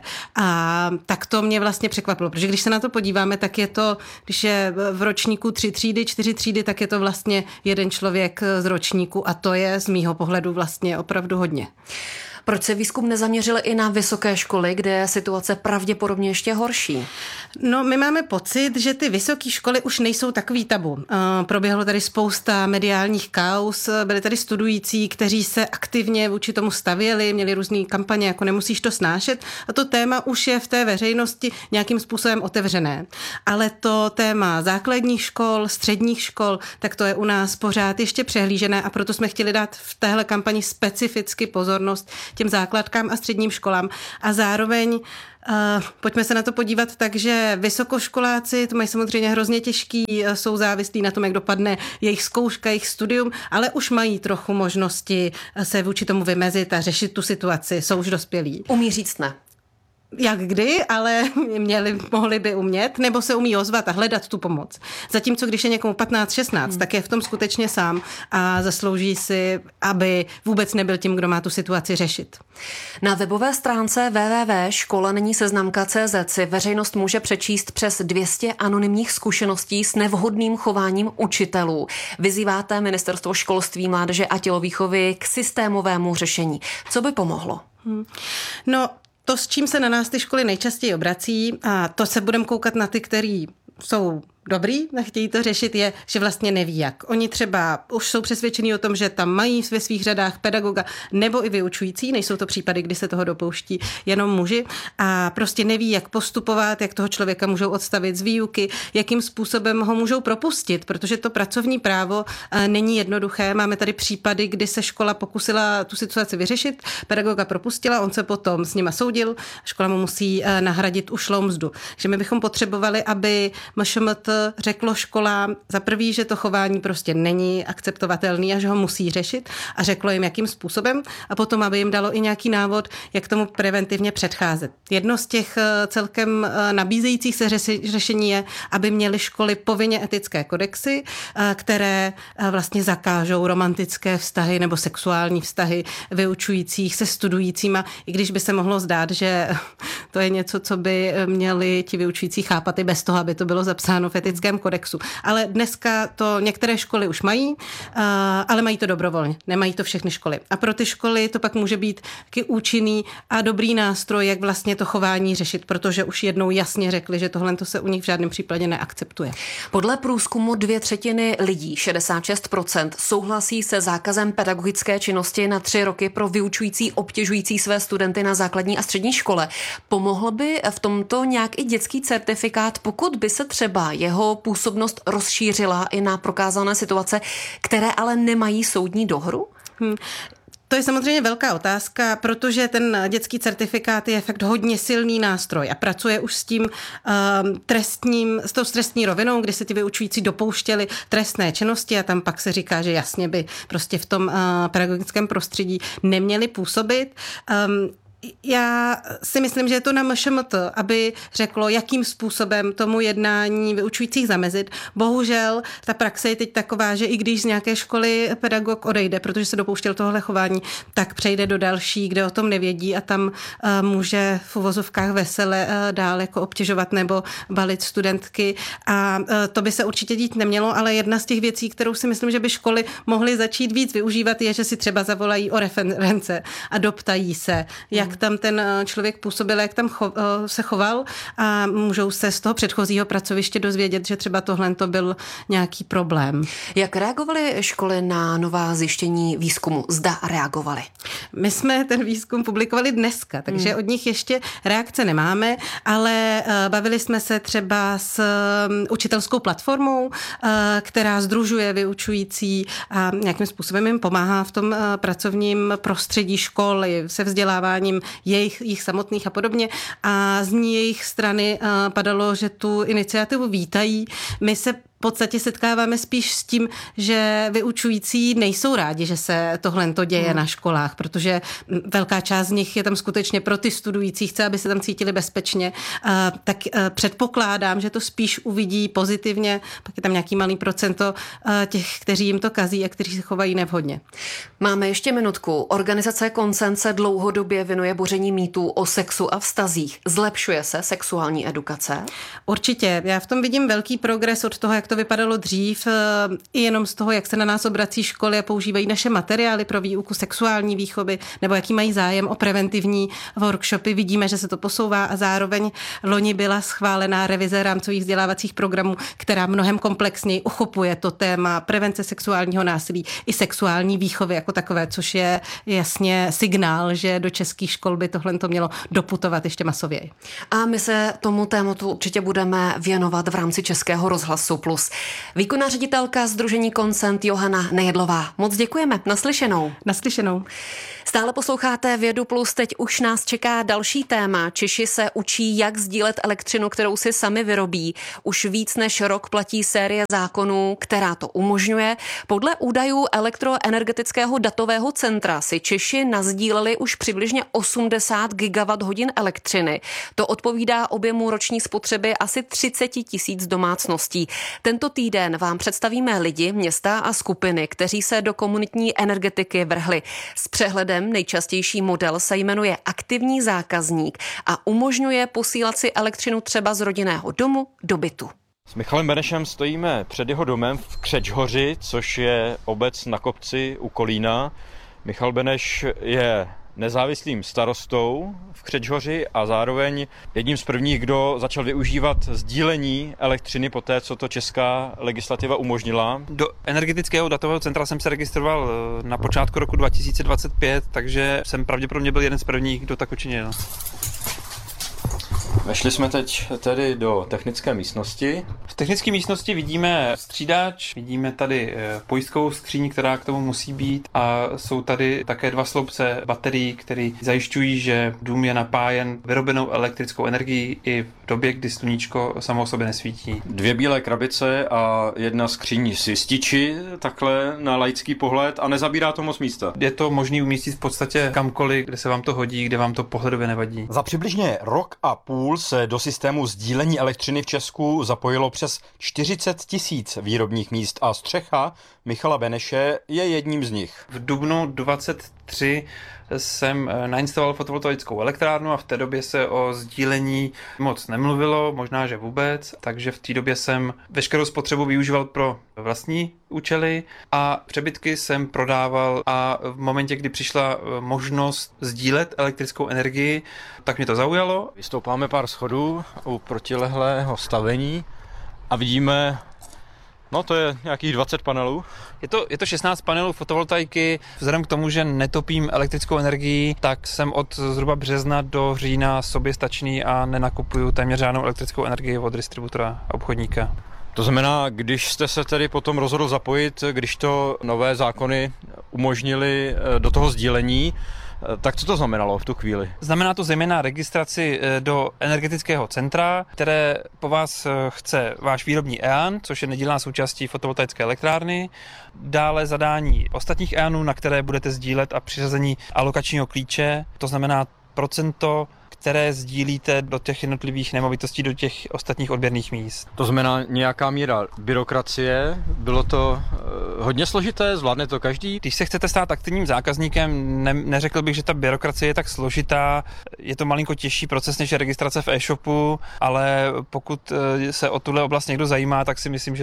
A tak to mě vlastně překvapilo, protože když se na to podíváme, tak je to, když je v ročníku tři třídy, čtyři třídy, tak je to vlastně jeden člověk z ročníku a to je z mýho pohledu vlastně opravdu hodně. Proč se výzkum nezaměřil i na vysoké školy, kde je situace pravděpodobně ještě horší? No, my máme pocit, že ty vysoké školy už nejsou takový tabu. Proběhlo tady spousta mediálních kauz, byli tady studující, kteří se aktivně vůči tomu stavěli, měli různý kampaně, jako nemusíš to snášet a to téma už je v té veřejnosti nějakým způsobem otevřené. Ale to téma základních škol, středních škol, tak to je u nás pořád ještě přehlížené a proto jsme chtěli dát v téhle kampani specificky pozornost těm základkám a středním školám a zároveň Uh, pojďme se na to podívat tak, že vysokoškoláci to mají samozřejmě hrozně těžký, jsou závislí na tom, jak dopadne jejich zkouška, jejich studium, ale už mají trochu možnosti se vůči tomu vymezit a řešit tu situaci, jsou už dospělí. Umí říct ne. Jak kdy, ale měli, mohli by umět, nebo se umí ozvat a hledat tu pomoc. Zatímco když je někomu patnáct šestnáct, hmm. tak je v tom skutečně sám a zaslouží si, aby vůbec nebyl tím, kdo má tu situaci řešit. Na webové stránce w w w tečka škola není seznamka tečka cé zet si veřejnost může přečíst přes dvě stě anonymních zkušeností s nevhodným chováním učitelů. Vyzýváte Ministerstvo školství, mládeže a tělovýchovy k systémovému řešení. Co by pomohlo? Hmm. No, to, s čím se na nás ty školy nejčastěji obrací, a to se budeme koukat na ty, který jsou dobrý, nechtějí to řešit, je, že vlastně neví jak. Oni třeba už jsou přesvědčení o tom, že tam mají ve svých řadách pedagoga nebo i vyučující, nejsou to případy, kdy se toho dopouští jenom muži a prostě neví, jak postupovat, jak toho člověka můžou odstavit z výuky, jakým způsobem ho můžou propustit, protože to pracovní právo není jednoduché. Máme tady případy, kdy se škola pokusila tu situaci vyřešit, pedagoga propustila, on se potom s nima soudil, škola mu musí nahradit ušlou mzdu. Že my bychom potřebovali, aby M Š M T řeklo školám za prvý, že to chování prostě není akceptovatelný a že ho musí řešit a řeklo jim, jakým způsobem a potom, aby jim dalo i nějaký návod, jak tomu preventivně předcházet. Jedno z těch celkem nabízejících se řešení je, aby měly školy povinně etické kodexy, které vlastně zakážou romantické vztahy nebo sexuální vztahy vyučujících se studujícíma, i když by se mohlo zdát, že to je něco, co by měli ti vyučující chápat i bez toho, aby to bylo zapsáno v etickém kodexu. Ale dneska to některé školy už mají, ale mají to dobrovolně. Nemají to všechny školy. A pro ty školy to pak může být taky účinný a dobrý nástroj, jak vlastně to chování řešit, protože už jednou jasně řekli, že tohle to se u nich v žádném případě neakceptuje. Podle průzkumu dvě třetiny lidí, šedesát šest procent, souhlasí se zákazem pedagogické činnosti na tři roky pro vyučující obtěžující své studenty na základní a střední škole. Pomohl by v tomto nějak i dětský certifikát, pokud by se třeba jeho působnost rozšířila i na prokázané situace, které ale nemají soudní dohru? Hmm. To je samozřejmě velká otázka, protože ten dětský certifikát je fakt hodně silný nástroj a pracuje už s tím um, trestním, s tou trestní rovinou, kdy se ti vyučující dopouštěli trestné činnosti a tam pak se říká, že jasně by prostě v tom uh, pedagogickém prostředí neměli působit. Um, Já si myslím, že je to na M Š M T, aby řeklo, jakým způsobem tomu jednání vyučujících zamezit. Bohužel ta praxe je teď taková, že i když z nějaké školy pedagog odejde, protože se dopouštěl tohle chování, tak přejde do další, kde o tom nevědí a tam uh, může v uvozovkách vesele uh, dál jako obtěžovat nebo balit studentky a uh, to by se určitě dít nemělo, ale jedna z těch věcí, kterou si myslím, že by školy mohly začít víc využívat, je, že si třeba zavolají o reference a doptají se, jak jak tam ten člověk působil, jak tam cho, se choval a můžou se z toho předchozího pracoviště dozvědět, že třeba tohle to byl nějaký problém. Jak reagovaly školy na nová zjištění výzkumu? Zda reagovaly? My jsme ten výzkum publikovali dneska, takže hmm. od nich ještě reakce nemáme, ale bavili jsme se třeba s učitelskou platformou, která sdružuje vyučující a nějakým způsobem jim pomáhá v tom pracovním prostředí školy, se vzděláváním jejich, jejich samotných a podobně. A z jejich strany padalo, že tu iniciativu vítají. My se v podstatě setkáváme spíš s tím, že vyučující nejsou rádi, že se tohle to děje hmm. na školách, protože velká část z nich je tam skutečně pro ty studující, chce, aby se tam cítili bezpečně, tak předpokládám, že to spíš uvidí pozitivně, pak je tam nějaký malý procento těch, kteří jim to kazí a kteří se chovají nevhodně. Máme ještě minutku. Organizace Consent se dlouhodobě věnuje boření mýtů o sexu a vztazích. Zlepšuje se sexuální edukace? Určitě. Já v tom vidím velký progres od toho, jak to vypadalo dřív, i jenom z toho, jak se na nás obrací školy a používají naše materiály pro výuku sexuální výchovy, nebo jaký mají zájem o preventivní workshopy. Vidíme, že se to posouvá a zároveň loni byla schválená revize rámcových vzdělávacích programů, která mnohem komplexněji uchopuje to téma prevence sexuálního násilí i sexuální výchovy jako takové, což je jasně signál, že do českých škol by tohle to mělo doputovat ještě masověji. A my se tomu tématu určitě budeme věnovat v rámci Českého rozhlasu Plus. Výkonná ředitelka Sdružení Consent Johana Nejedlová. Moc děkujeme. Naslyšenou. Naslyšenou. Stále posloucháte Vědu Plus, teď už nás čeká další téma. Češi se učí, jak sdílet elektřinu, kterou si sami vyrobí. Už víc než rok platí série zákonů, která to umožňuje. Podle údajů elektroenergetického datového centra si Češi nasdíleli už přibližně osmdesát gigawatt hodin elektřiny. To odpovídá objemu roční spotřeby asi třicet tisíc domácností. Tento týden vám představíme lidi, města a skupiny, kteří se do komunitní energetiky vrhli. S přehledem nejčastější model se jmenuje aktivní zákazník a umožňuje posílat si elektřinu třeba z rodinného domu do bytu. S Michalem Benešem stojíme před jeho domem v Křečhoři, což je obec na kopci u Kolína. Michal Beneš je nezávislým starostou v Křečhoři a zároveň jedním z prvních, kdo začal využívat sdílení elektřiny po té, co to česká legislativa umožnila. Do energetického datového centra jsem se registroval na počátku roku dva tisíce dvacet pět, takže jsem pravděpodobně byl jeden z prvních, kdo tak učinil. Vešli jsme teď tedy do technické místnosti. V technické místnosti vidíme střídač, vidíme tady pojistkovou skříň, která k tomu musí být a jsou tady také dva sloupce baterií, které zajišťují, že dům je napájen vyrobenou elektrickou energií i v době, kdy sluníčko samo o sobě nesvítí. Dvě bílé krabice a jedna skříň s jističi, takhle na laický pohled a nezabírá to moc místa. Je to možný umístit v podstatě kamkoliv, kde se vám to hodí, kde vám to pohledově nevadí. Za přibližně rok a půl se do systému sdílení elektřiny v Česku zapojilo přes čtyřicet tisíc výrobních míst a střecha Michala Beneše je jedním z nich. V dubnu dvacet tři jsem nainstaloval fotovoltaickou elektrárnu a v té době se o sdílení moc nemluvilo, možná, že vůbec, takže v té době jsem veškerou spotřebu využíval pro vlastní účely a přebytky jsem prodával a v momentě, kdy přišla možnost sdílet elektrickou energii, tak mě to zaujalo. Vystoupáme pár schodů u protilehlého stavení a vidíme, no to je nějakých dvacet panelů. Je to, je to šestnáct panelů fotovoltaiky. Vzhledem k tomu, že netopím elektrickou energii, tak jsem od zhruba března do října soběstačný a nenakupuju téměř žádnou elektrickou energii od distributora a obchodníka. To znamená, když jste se tedy potom rozhodl zapojit, když to nové zákony umožnili do toho sdílení, tak co to znamenalo v tu chvíli? Znamená to zejména registraci do energetického centra, které po vás chce váš výrobní E A N, což je nedílná součástí fotovoltaické elektrárny, dále zadání ostatních E A Nů, na které budete sdílet a přiřazení alokačního klíče, to znamená procento, které sdílíte do těch jednotlivých nemovitostí, do těch ostatních odběrných míst. To znamená nějaká míra byrokracie, bylo to e, hodně složité, zvládne to každý? Když se chcete stát aktivním zákazníkem, ne, neřekl bych, že ta byrokracie je tak složitá, je to malinko těžší proces než registrace v e-shopu, ale pokud se o tuhle oblast někdo zajímá, tak si myslím, že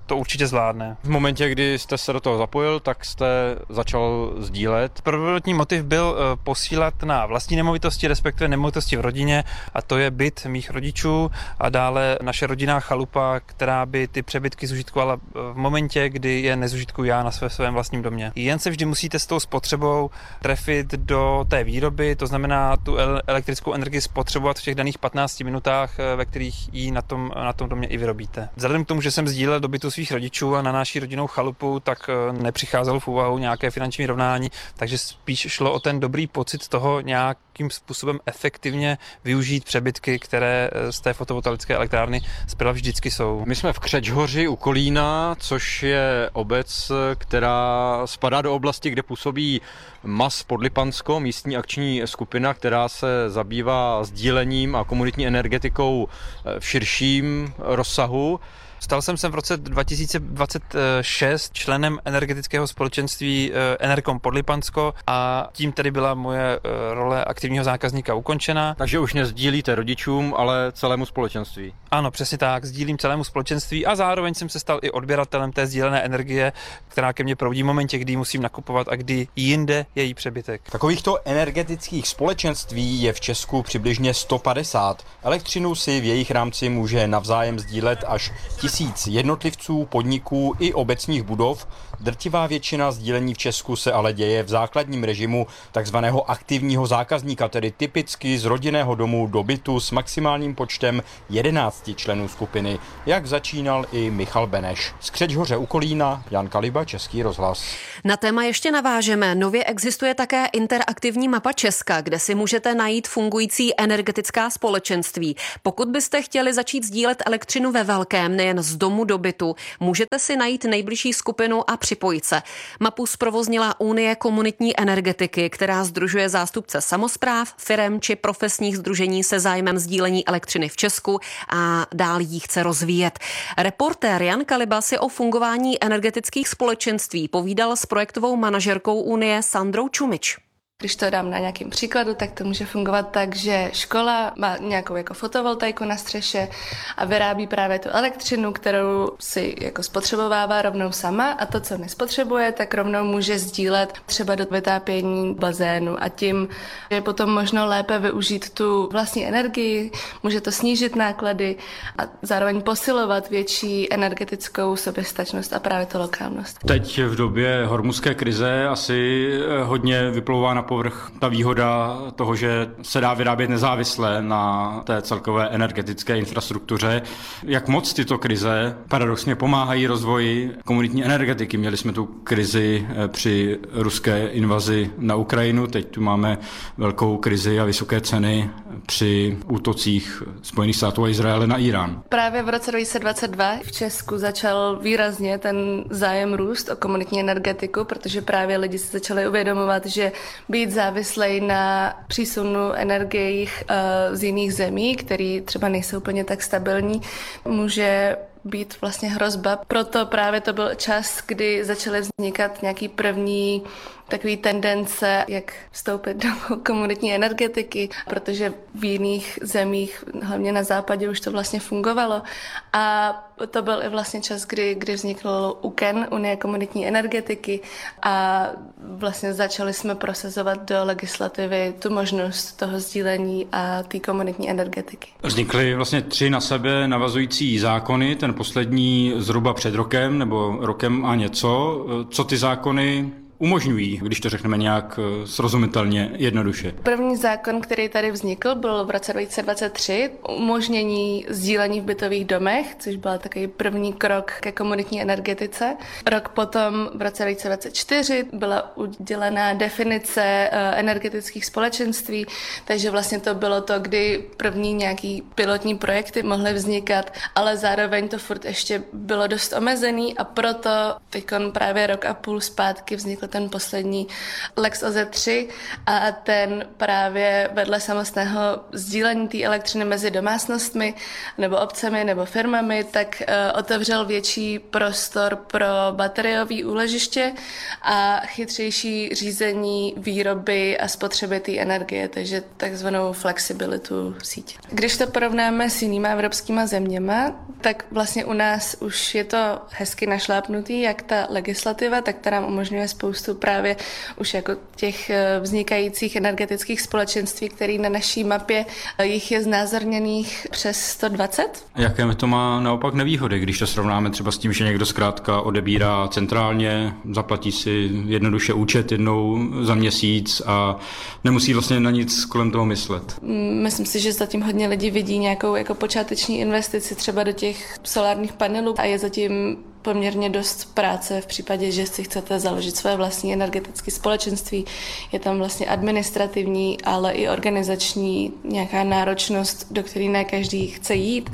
to určitě zvládne. V momentě, kdy jste se do toho zapojil, tak jste začal sdílet. Prvotní motiv byl posílat na vlastní nemovitosti, respektive nemovitosti v rodině, a to je byt mých rodičů a dále naše rodinná chalupa, která by ty přebytky zužitkovala v momentě, kdy je nezužitkuju já na své, svém vlastním domě. Jen se vždy musíte s tou spotřebou trefit do té výroby, to znamená tu elektrickou energii spotřebovat v těch daných patnácti minutách, ve kterých ji na tom, na tom domě i vyrobíte. Vzhledem k tomu, že jsem sdílel do bytu svých rodičů a na naší rodinnou chalupu, tak nepřicházelo v úvahu nějaké finanční rovnání, takže spíš šlo o ten dobrý pocit toho nějakým způsobem efektivně využít přebytky, které z té fotovoltaické elektrárny zprava vždycky jsou. My jsme v Křečhoři u Kolína, což je obec, která spadá do oblasti, kde působí M A S Podlipansko, místní akční skupina, která se zabývá sdílením a komunitní energetikou v širším rozsahu. Stal jsem se v roce dva tisíce dvacet šest členem energetického společenství Enerkom Podlipansko a tím tedy byla moje role aktivního zákazníka ukončena. Takže už nezdílíte rodičům, ale celému společenství. Ano, přesně tak, sdílím celému společenství a zároveň jsem se stal i odběratelem té sdílené energie, která ke mně proudí v momentě, kdy musím nakupovat a kdy jinde je její přebytek. Takovýchto energetických společenství je v Česku přibližně sto padesát. Elektřinu si v jejich rámci může navzájem sdílet až tisíc jednotlivců, podniků i obecních budov. Drtivá většina sdílení v Česku se ale děje v základním režimu takzvaného aktivního zákazníka, tedy typicky z rodinného domu do bytu s maximálním počtem jedenácti členů skupiny, jak začínal i Michal Beneš. Z Křečhoře u Kolína, Jan Kaliba, Český rozhlas. Na téma ještě navážeme. Nově existuje také interaktivní mapa Česka, kde si můžete najít fungující energetická společenství. Pokud byste chtěli začít sdílet elektřinu ve velkém, nejen z domu do bytu, můžete si najít nejbližší skupinu a připojit se. Mapu zprovoznila Unie komunitní energetiky, která sdružuje zástupce samospráv, firem či profesních sdružení se zájmem sdílení elektřiny v Česku a dál jí chce rozvíjet. Reportér Jan Kaliba si o fungování energetických společenství povídal s projektovou manažerkou Unie Sandrou Čumič. Když to dám na nějakým příkladu, tak to může fungovat tak, že škola má nějakou jako fotovoltaiku na střeše a vyrábí právě tu elektřinu, kterou si jako spotřebovává rovnou sama a to, co nespotřebuje, tak rovnou může sdílet třeba do vytápění bazénu a tím je potom možno lépe využít tu vlastní energii, může to snížit náklady a zároveň posilovat větší energetickou soběstačnost a právě to lokálnost. Teď v době hormuzské krize asi hodně vyplouvá na povrch ta výhoda toho, že se dá vyrábět nezávisle na té celkové energetické infrastruktuře. Jak moc tyto krize paradoxně pomáhají rozvoji komunitní energetiky. Měli jsme tu krizi při ruské invazi na Ukrajinu, teď tu máme velkou krizi a vysoké ceny při útocích Spojených států a Izraele na Irán. Právě v roce dva tisíce dvacet dva v Česku začal výrazně ten zájem růst o komunitní energetiku, protože právě lidi si začali uvědomovat, že být závislej na přísunu energií z jiných zemí, které třeba nejsou úplně tak stabilní, může být vlastně hrozba. Proto právě to byl čas, kdy začaly vznikat nějaký první takový tendence, jak vstoupit do komunitní energetiky, protože v jiných zemích, hlavně na západě, už to vlastně fungovalo. A to byl i vlastně čas, kdy, kdy vznikl U K E N, Unie komunitní energetiky, a vlastně začali jsme prosazovat do legislativy tu možnost toho sdílení a té komunitní energetiky. Vznikly vlastně tři na sebe navazující zákony, ten poslední zhruba před rokem nebo rokem a něco. Co ty zákony umožňují, když to řekneme nějak srozumitelně, jednoduše? První zákon, který tady vznikl, byl v roce dva tisíce dvacet tři, umožnění sdílení v bytových domech, což byl takový první krok ke komunitní energetice. Rok potom, v roce dva tisíce dvacet čtyři, byla udělená definice energetických společenství, takže vlastně to bylo to, kdy první nějaký pilotní projekty mohly vznikat, ale zároveň to furt ještě bylo dost omezený a proto teďkon právě rok a půl zpátky vznikl jako ten poslední Lex O Z tři a ten právě vedle samostného sdílení té elektřiny mezi domácnostmi nebo obcemi nebo firmami, tak uh, otevřel větší prostor pro bateriové úložiště a chytřejší řízení výroby a spotřeby té energie, takže takzvanou flexibilitu sítě. Když to porovnáme s jinýma evropskýma zeměma, tak vlastně u nás už je to hezky našlápnutý, jak ta legislativa, tak ta nám umožňuje spoustu právě už jako těch vznikajících energetických společenství, které na naší mapě jich je znázorněných přes sto dvacet. Jaké to má naopak nevýhody, když to srovnáme třeba s tím, že někdo zkrátka odebírá centrálně, zaplatí si jednoduše účet jednou za měsíc a nemusí vlastně na nic kolem toho myslet. Myslím si, že zatím hodně lidí vidí nějakou jako počáteční investici třeba do těch solárních panelů a je zatím poměrně dost práce v případě, že si chcete založit své vlastní energetické společenství. Je tam vlastně administrativní, ale i organizační nějaká náročnost, do které ne každý chce jít.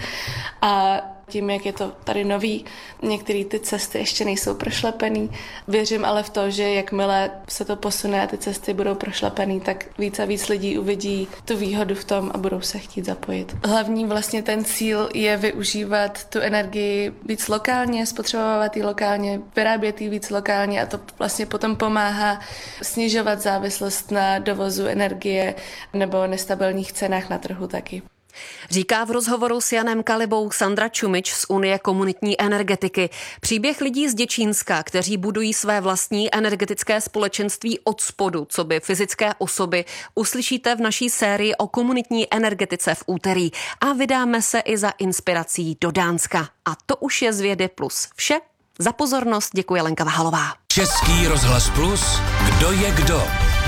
A tím, jak je to tady nový, některé ty cesty ještě nejsou prošlapený. Věřím ale v to, že jakmile se to posune a ty cesty budou prošlapený, tak víc a víc lidí uvidí tu výhodu v tom a budou se chtít zapojit. Hlavní vlastně ten cíl je využívat tu energii víc lokálně, spotřebovávat ji lokálně, vyrábět ji víc lokálně a to vlastně potom pomáhá snižovat závislost na dovozu energie nebo nestabilních cenách na trhu taky. Říká v rozhovoru s Janem Kalibou Sandra Čumič z Unie komunitní energetiky. Příběh lidí z Děčínska, kteří budují své vlastní energetické společenství od spodu, co by fyzické osoby, uslyšíte v naší sérii o komunitní energetice v úterý. A vydáme se i za inspirací do Dánska. A to už je z Vědy Plus vše. Za pozornost děkuje Lenka Vahalová. Český rozhlas Plus, kdo je kdo?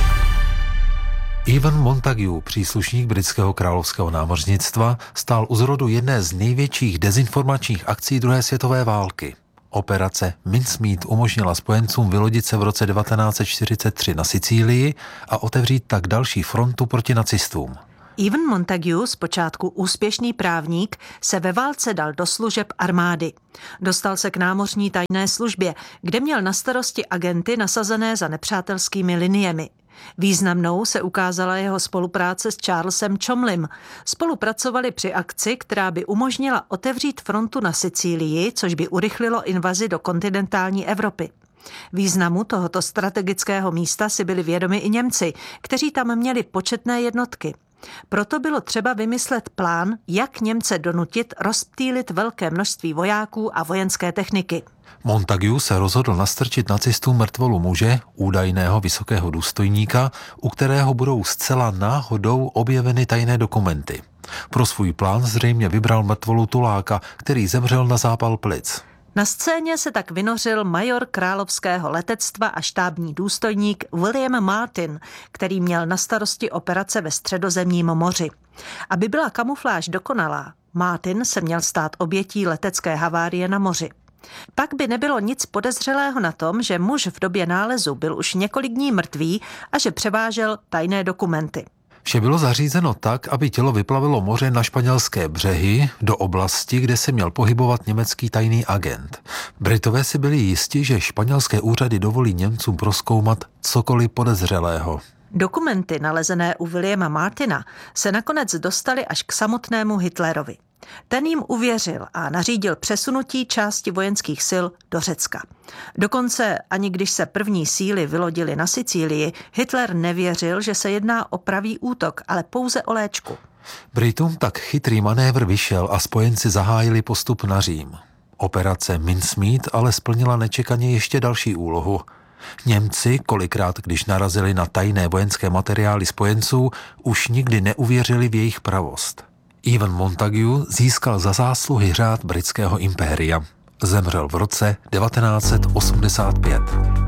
Ivan Montague, příslušník britského královského námořnictva, stál u zrodu jedné z největších dezinformačních akcí druhé světové války. Operace Mincemeat umožnila spojencům vylodit se v roce devatenáct set čtyřicet tři na Sicílii a otevřít tak další frontu proti nacistům. Ivan Montague, zpočátku úspěšný právník, se ve válce dal do služeb armády. Dostal se k námořní tajné službě, kde měl na starosti agenty nasazené za nepřátelskými liniemi. Významnou se ukázala jeho spolupráce s Charlesem Chomlim. Spolupracovali při akci, která by umožnila otevřít frontu na Sicílii, což by urychlilo invazi do kontinentální Evropy. Významu tohoto strategického místa si byli vědomi i Němci, kteří tam měli početné jednotky. Proto bylo třeba vymyslet plán, jak Němce donutit rozptýlit velké množství vojáků a vojenské techniky. Montague se rozhodl nastrčit nacistům mrtvolu muže, údajného vysokého důstojníka, u kterého budou zcela náhodou objeveny tajné dokumenty. Pro svůj plán zřejmě vybral mrtvolu tuláka, který zemřel na zápal plic. Na scéně se tak vynořil major královského letectva a štábní důstojník William Martin, který měl na starosti operace ve Středozemním moři. Aby byla kamufláž dokonalá, Martin se měl stát obětí letecké havárie na moři. Pak by nebylo nic podezřelého na tom, že muž v době nálezu byl už několik dní mrtvý a že převážel tajné dokumenty. Vše bylo zařízeno tak, aby tělo vyplavilo moře na španělské břehy do oblasti, kde se měl pohybovat německý tajný agent. Britové si byli jisti, že španělské úřady dovolí Němcům prozkoumat cokoliv podezřelého. Dokumenty nalezené u Williama Martina se nakonec dostaly až k samotnému Hitlerovi. Ten jim uvěřil a nařídil přesunutí části vojenských sil do Řecka. Dokonce ani když se první síly vylodily na Sicílii, Hitler nevěřil, že se jedná o pravý útok, ale pouze o léčku. Britům tak chytrý manévr vyšel a spojenci zahájili postup na Řím. Operace Mincemeat ale splnila nečekaně ještě další úlohu. Němci, kolikrát když narazili na tajné vojenské materiály spojenců, už nikdy neuvěřili v jejich pravost. Ivan Montague získal za zásluhy řád britského impéria. Zemřel v roce devatenáct set osmdesát pět.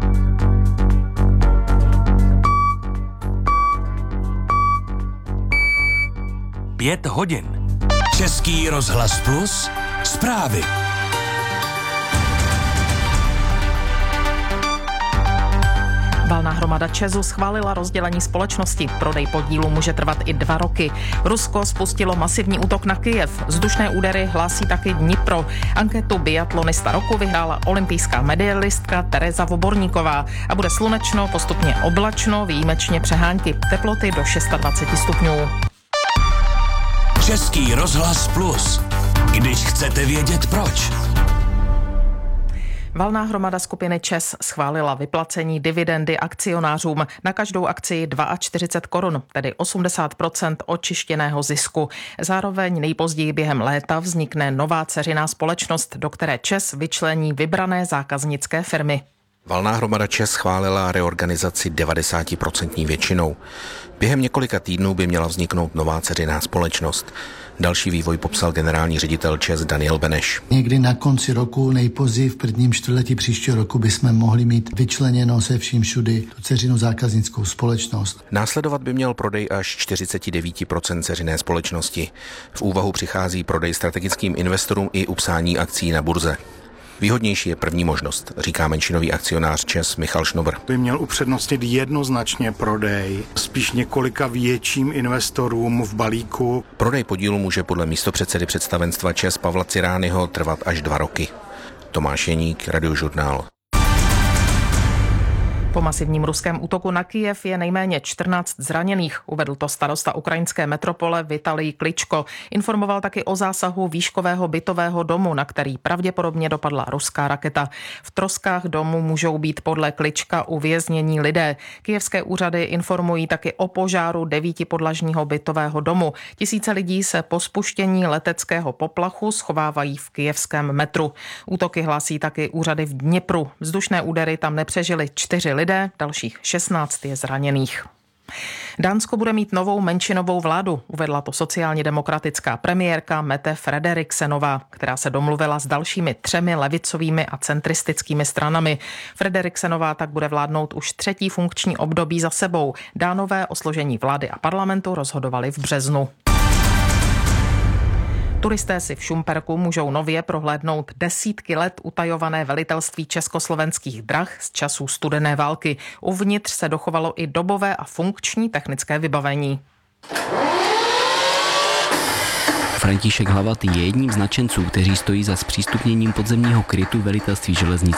Pět hodin. Český rozhlas Plus. Zprávy. Valná hromada hromada ČEZu schválila rozdělení společnosti. Prodej podílu může trvat i dva roky. Rusko spustilo masivní útok na Kyjev. Vzdušné údery hlásí taky Dnipro. Anketu biatlonista roku vyhrála olympijská medailistka Tereza Voborníková. A bude slunečno, postupně oblačno, výjimečně přehánky. Teploty do dvacet šest stupňů. Český rozhlas Plus. Když chcete vědět proč. Valná hromada skupiny ČEZ schválila vyplacení dividendy akcionářům na každou akci čtyřicet dva korun, tedy osmdesát procent očištěného zisku. Zároveň nejpozději během léta vznikne nová dceřiná společnost, do které ČEZ vyčlení vybrané zákaznické firmy. Valná hromada ČEZ schválila reorganizaci devadesát procent většinou. Během několika týdnů by měla vzniknout nová dceřiná společnost. Další vývoj popsal generální ředitel ČEZ Daniel Beneš. Někdy na konci roku, nejpozději v prvním čtvrtletí příštího roku bychom mohli mít vyčleněno se vším všudy tu dceřinou zákaznickou společnost. Následovat by měl prodej až čtyřicet devět procent dceřiné společnosti. V úvahu přichází prodej strategickým investorům i upsání akcí na burze. Výhodnější je první možnost, říká menšinový akcionář ČEZ Michal Šnobr. By měl upřednostnit jednoznačně prodej, spíš několika větším investorům v balíku. Prodej podílu může podle místopředsedy představenstva ČEZ Pavla Cirányho trvat až dva roky. Tomáš Jeník, Radiožurnál. Po masivním ruském útoku na Kyjev je nejméně čtrnáct zraněných, uvedl to starosta ukrajinské metropole Vitalij Kličko. Informoval taky o zásahu výškového bytového domu, na který pravděpodobně dopadla ruská raketa. V troskách domu můžou být podle Klička uvěznění lidé. Kyjevské úřady informují taky o požáru devítipodlažního bytového domu. Tisíce lidí se po spuštění leteckého poplachu schovávají v kyjevském metru. Útoky hlásí taky úřady v Dnipru. Vzdušné údery tam nepřežili čtyři lidé. Dalších šestnáct je zraněných. Dánsko bude mít novou menšinovou vládu, uvedla to sociálně demokratická premiérka Mette Frederiksenová, která se domluvila s dalšími třemi levicovými a centristickými stranami. Frederiksenová tak bude vládnout už třetí funkční období za sebou. Dánové o složení vlády a parlamentu rozhodovali v březnu. Turisté si v Šumperku můžou nově prohlédnout desítky let utajované velitelství československých drah z časů studené války. Uvnitř se dochovalo i dobové a funkční technické vybavení. František Hlavatý je jedním z nadšenců, kteří stojí za zpřístupněním podzemního krytu velitelství železnic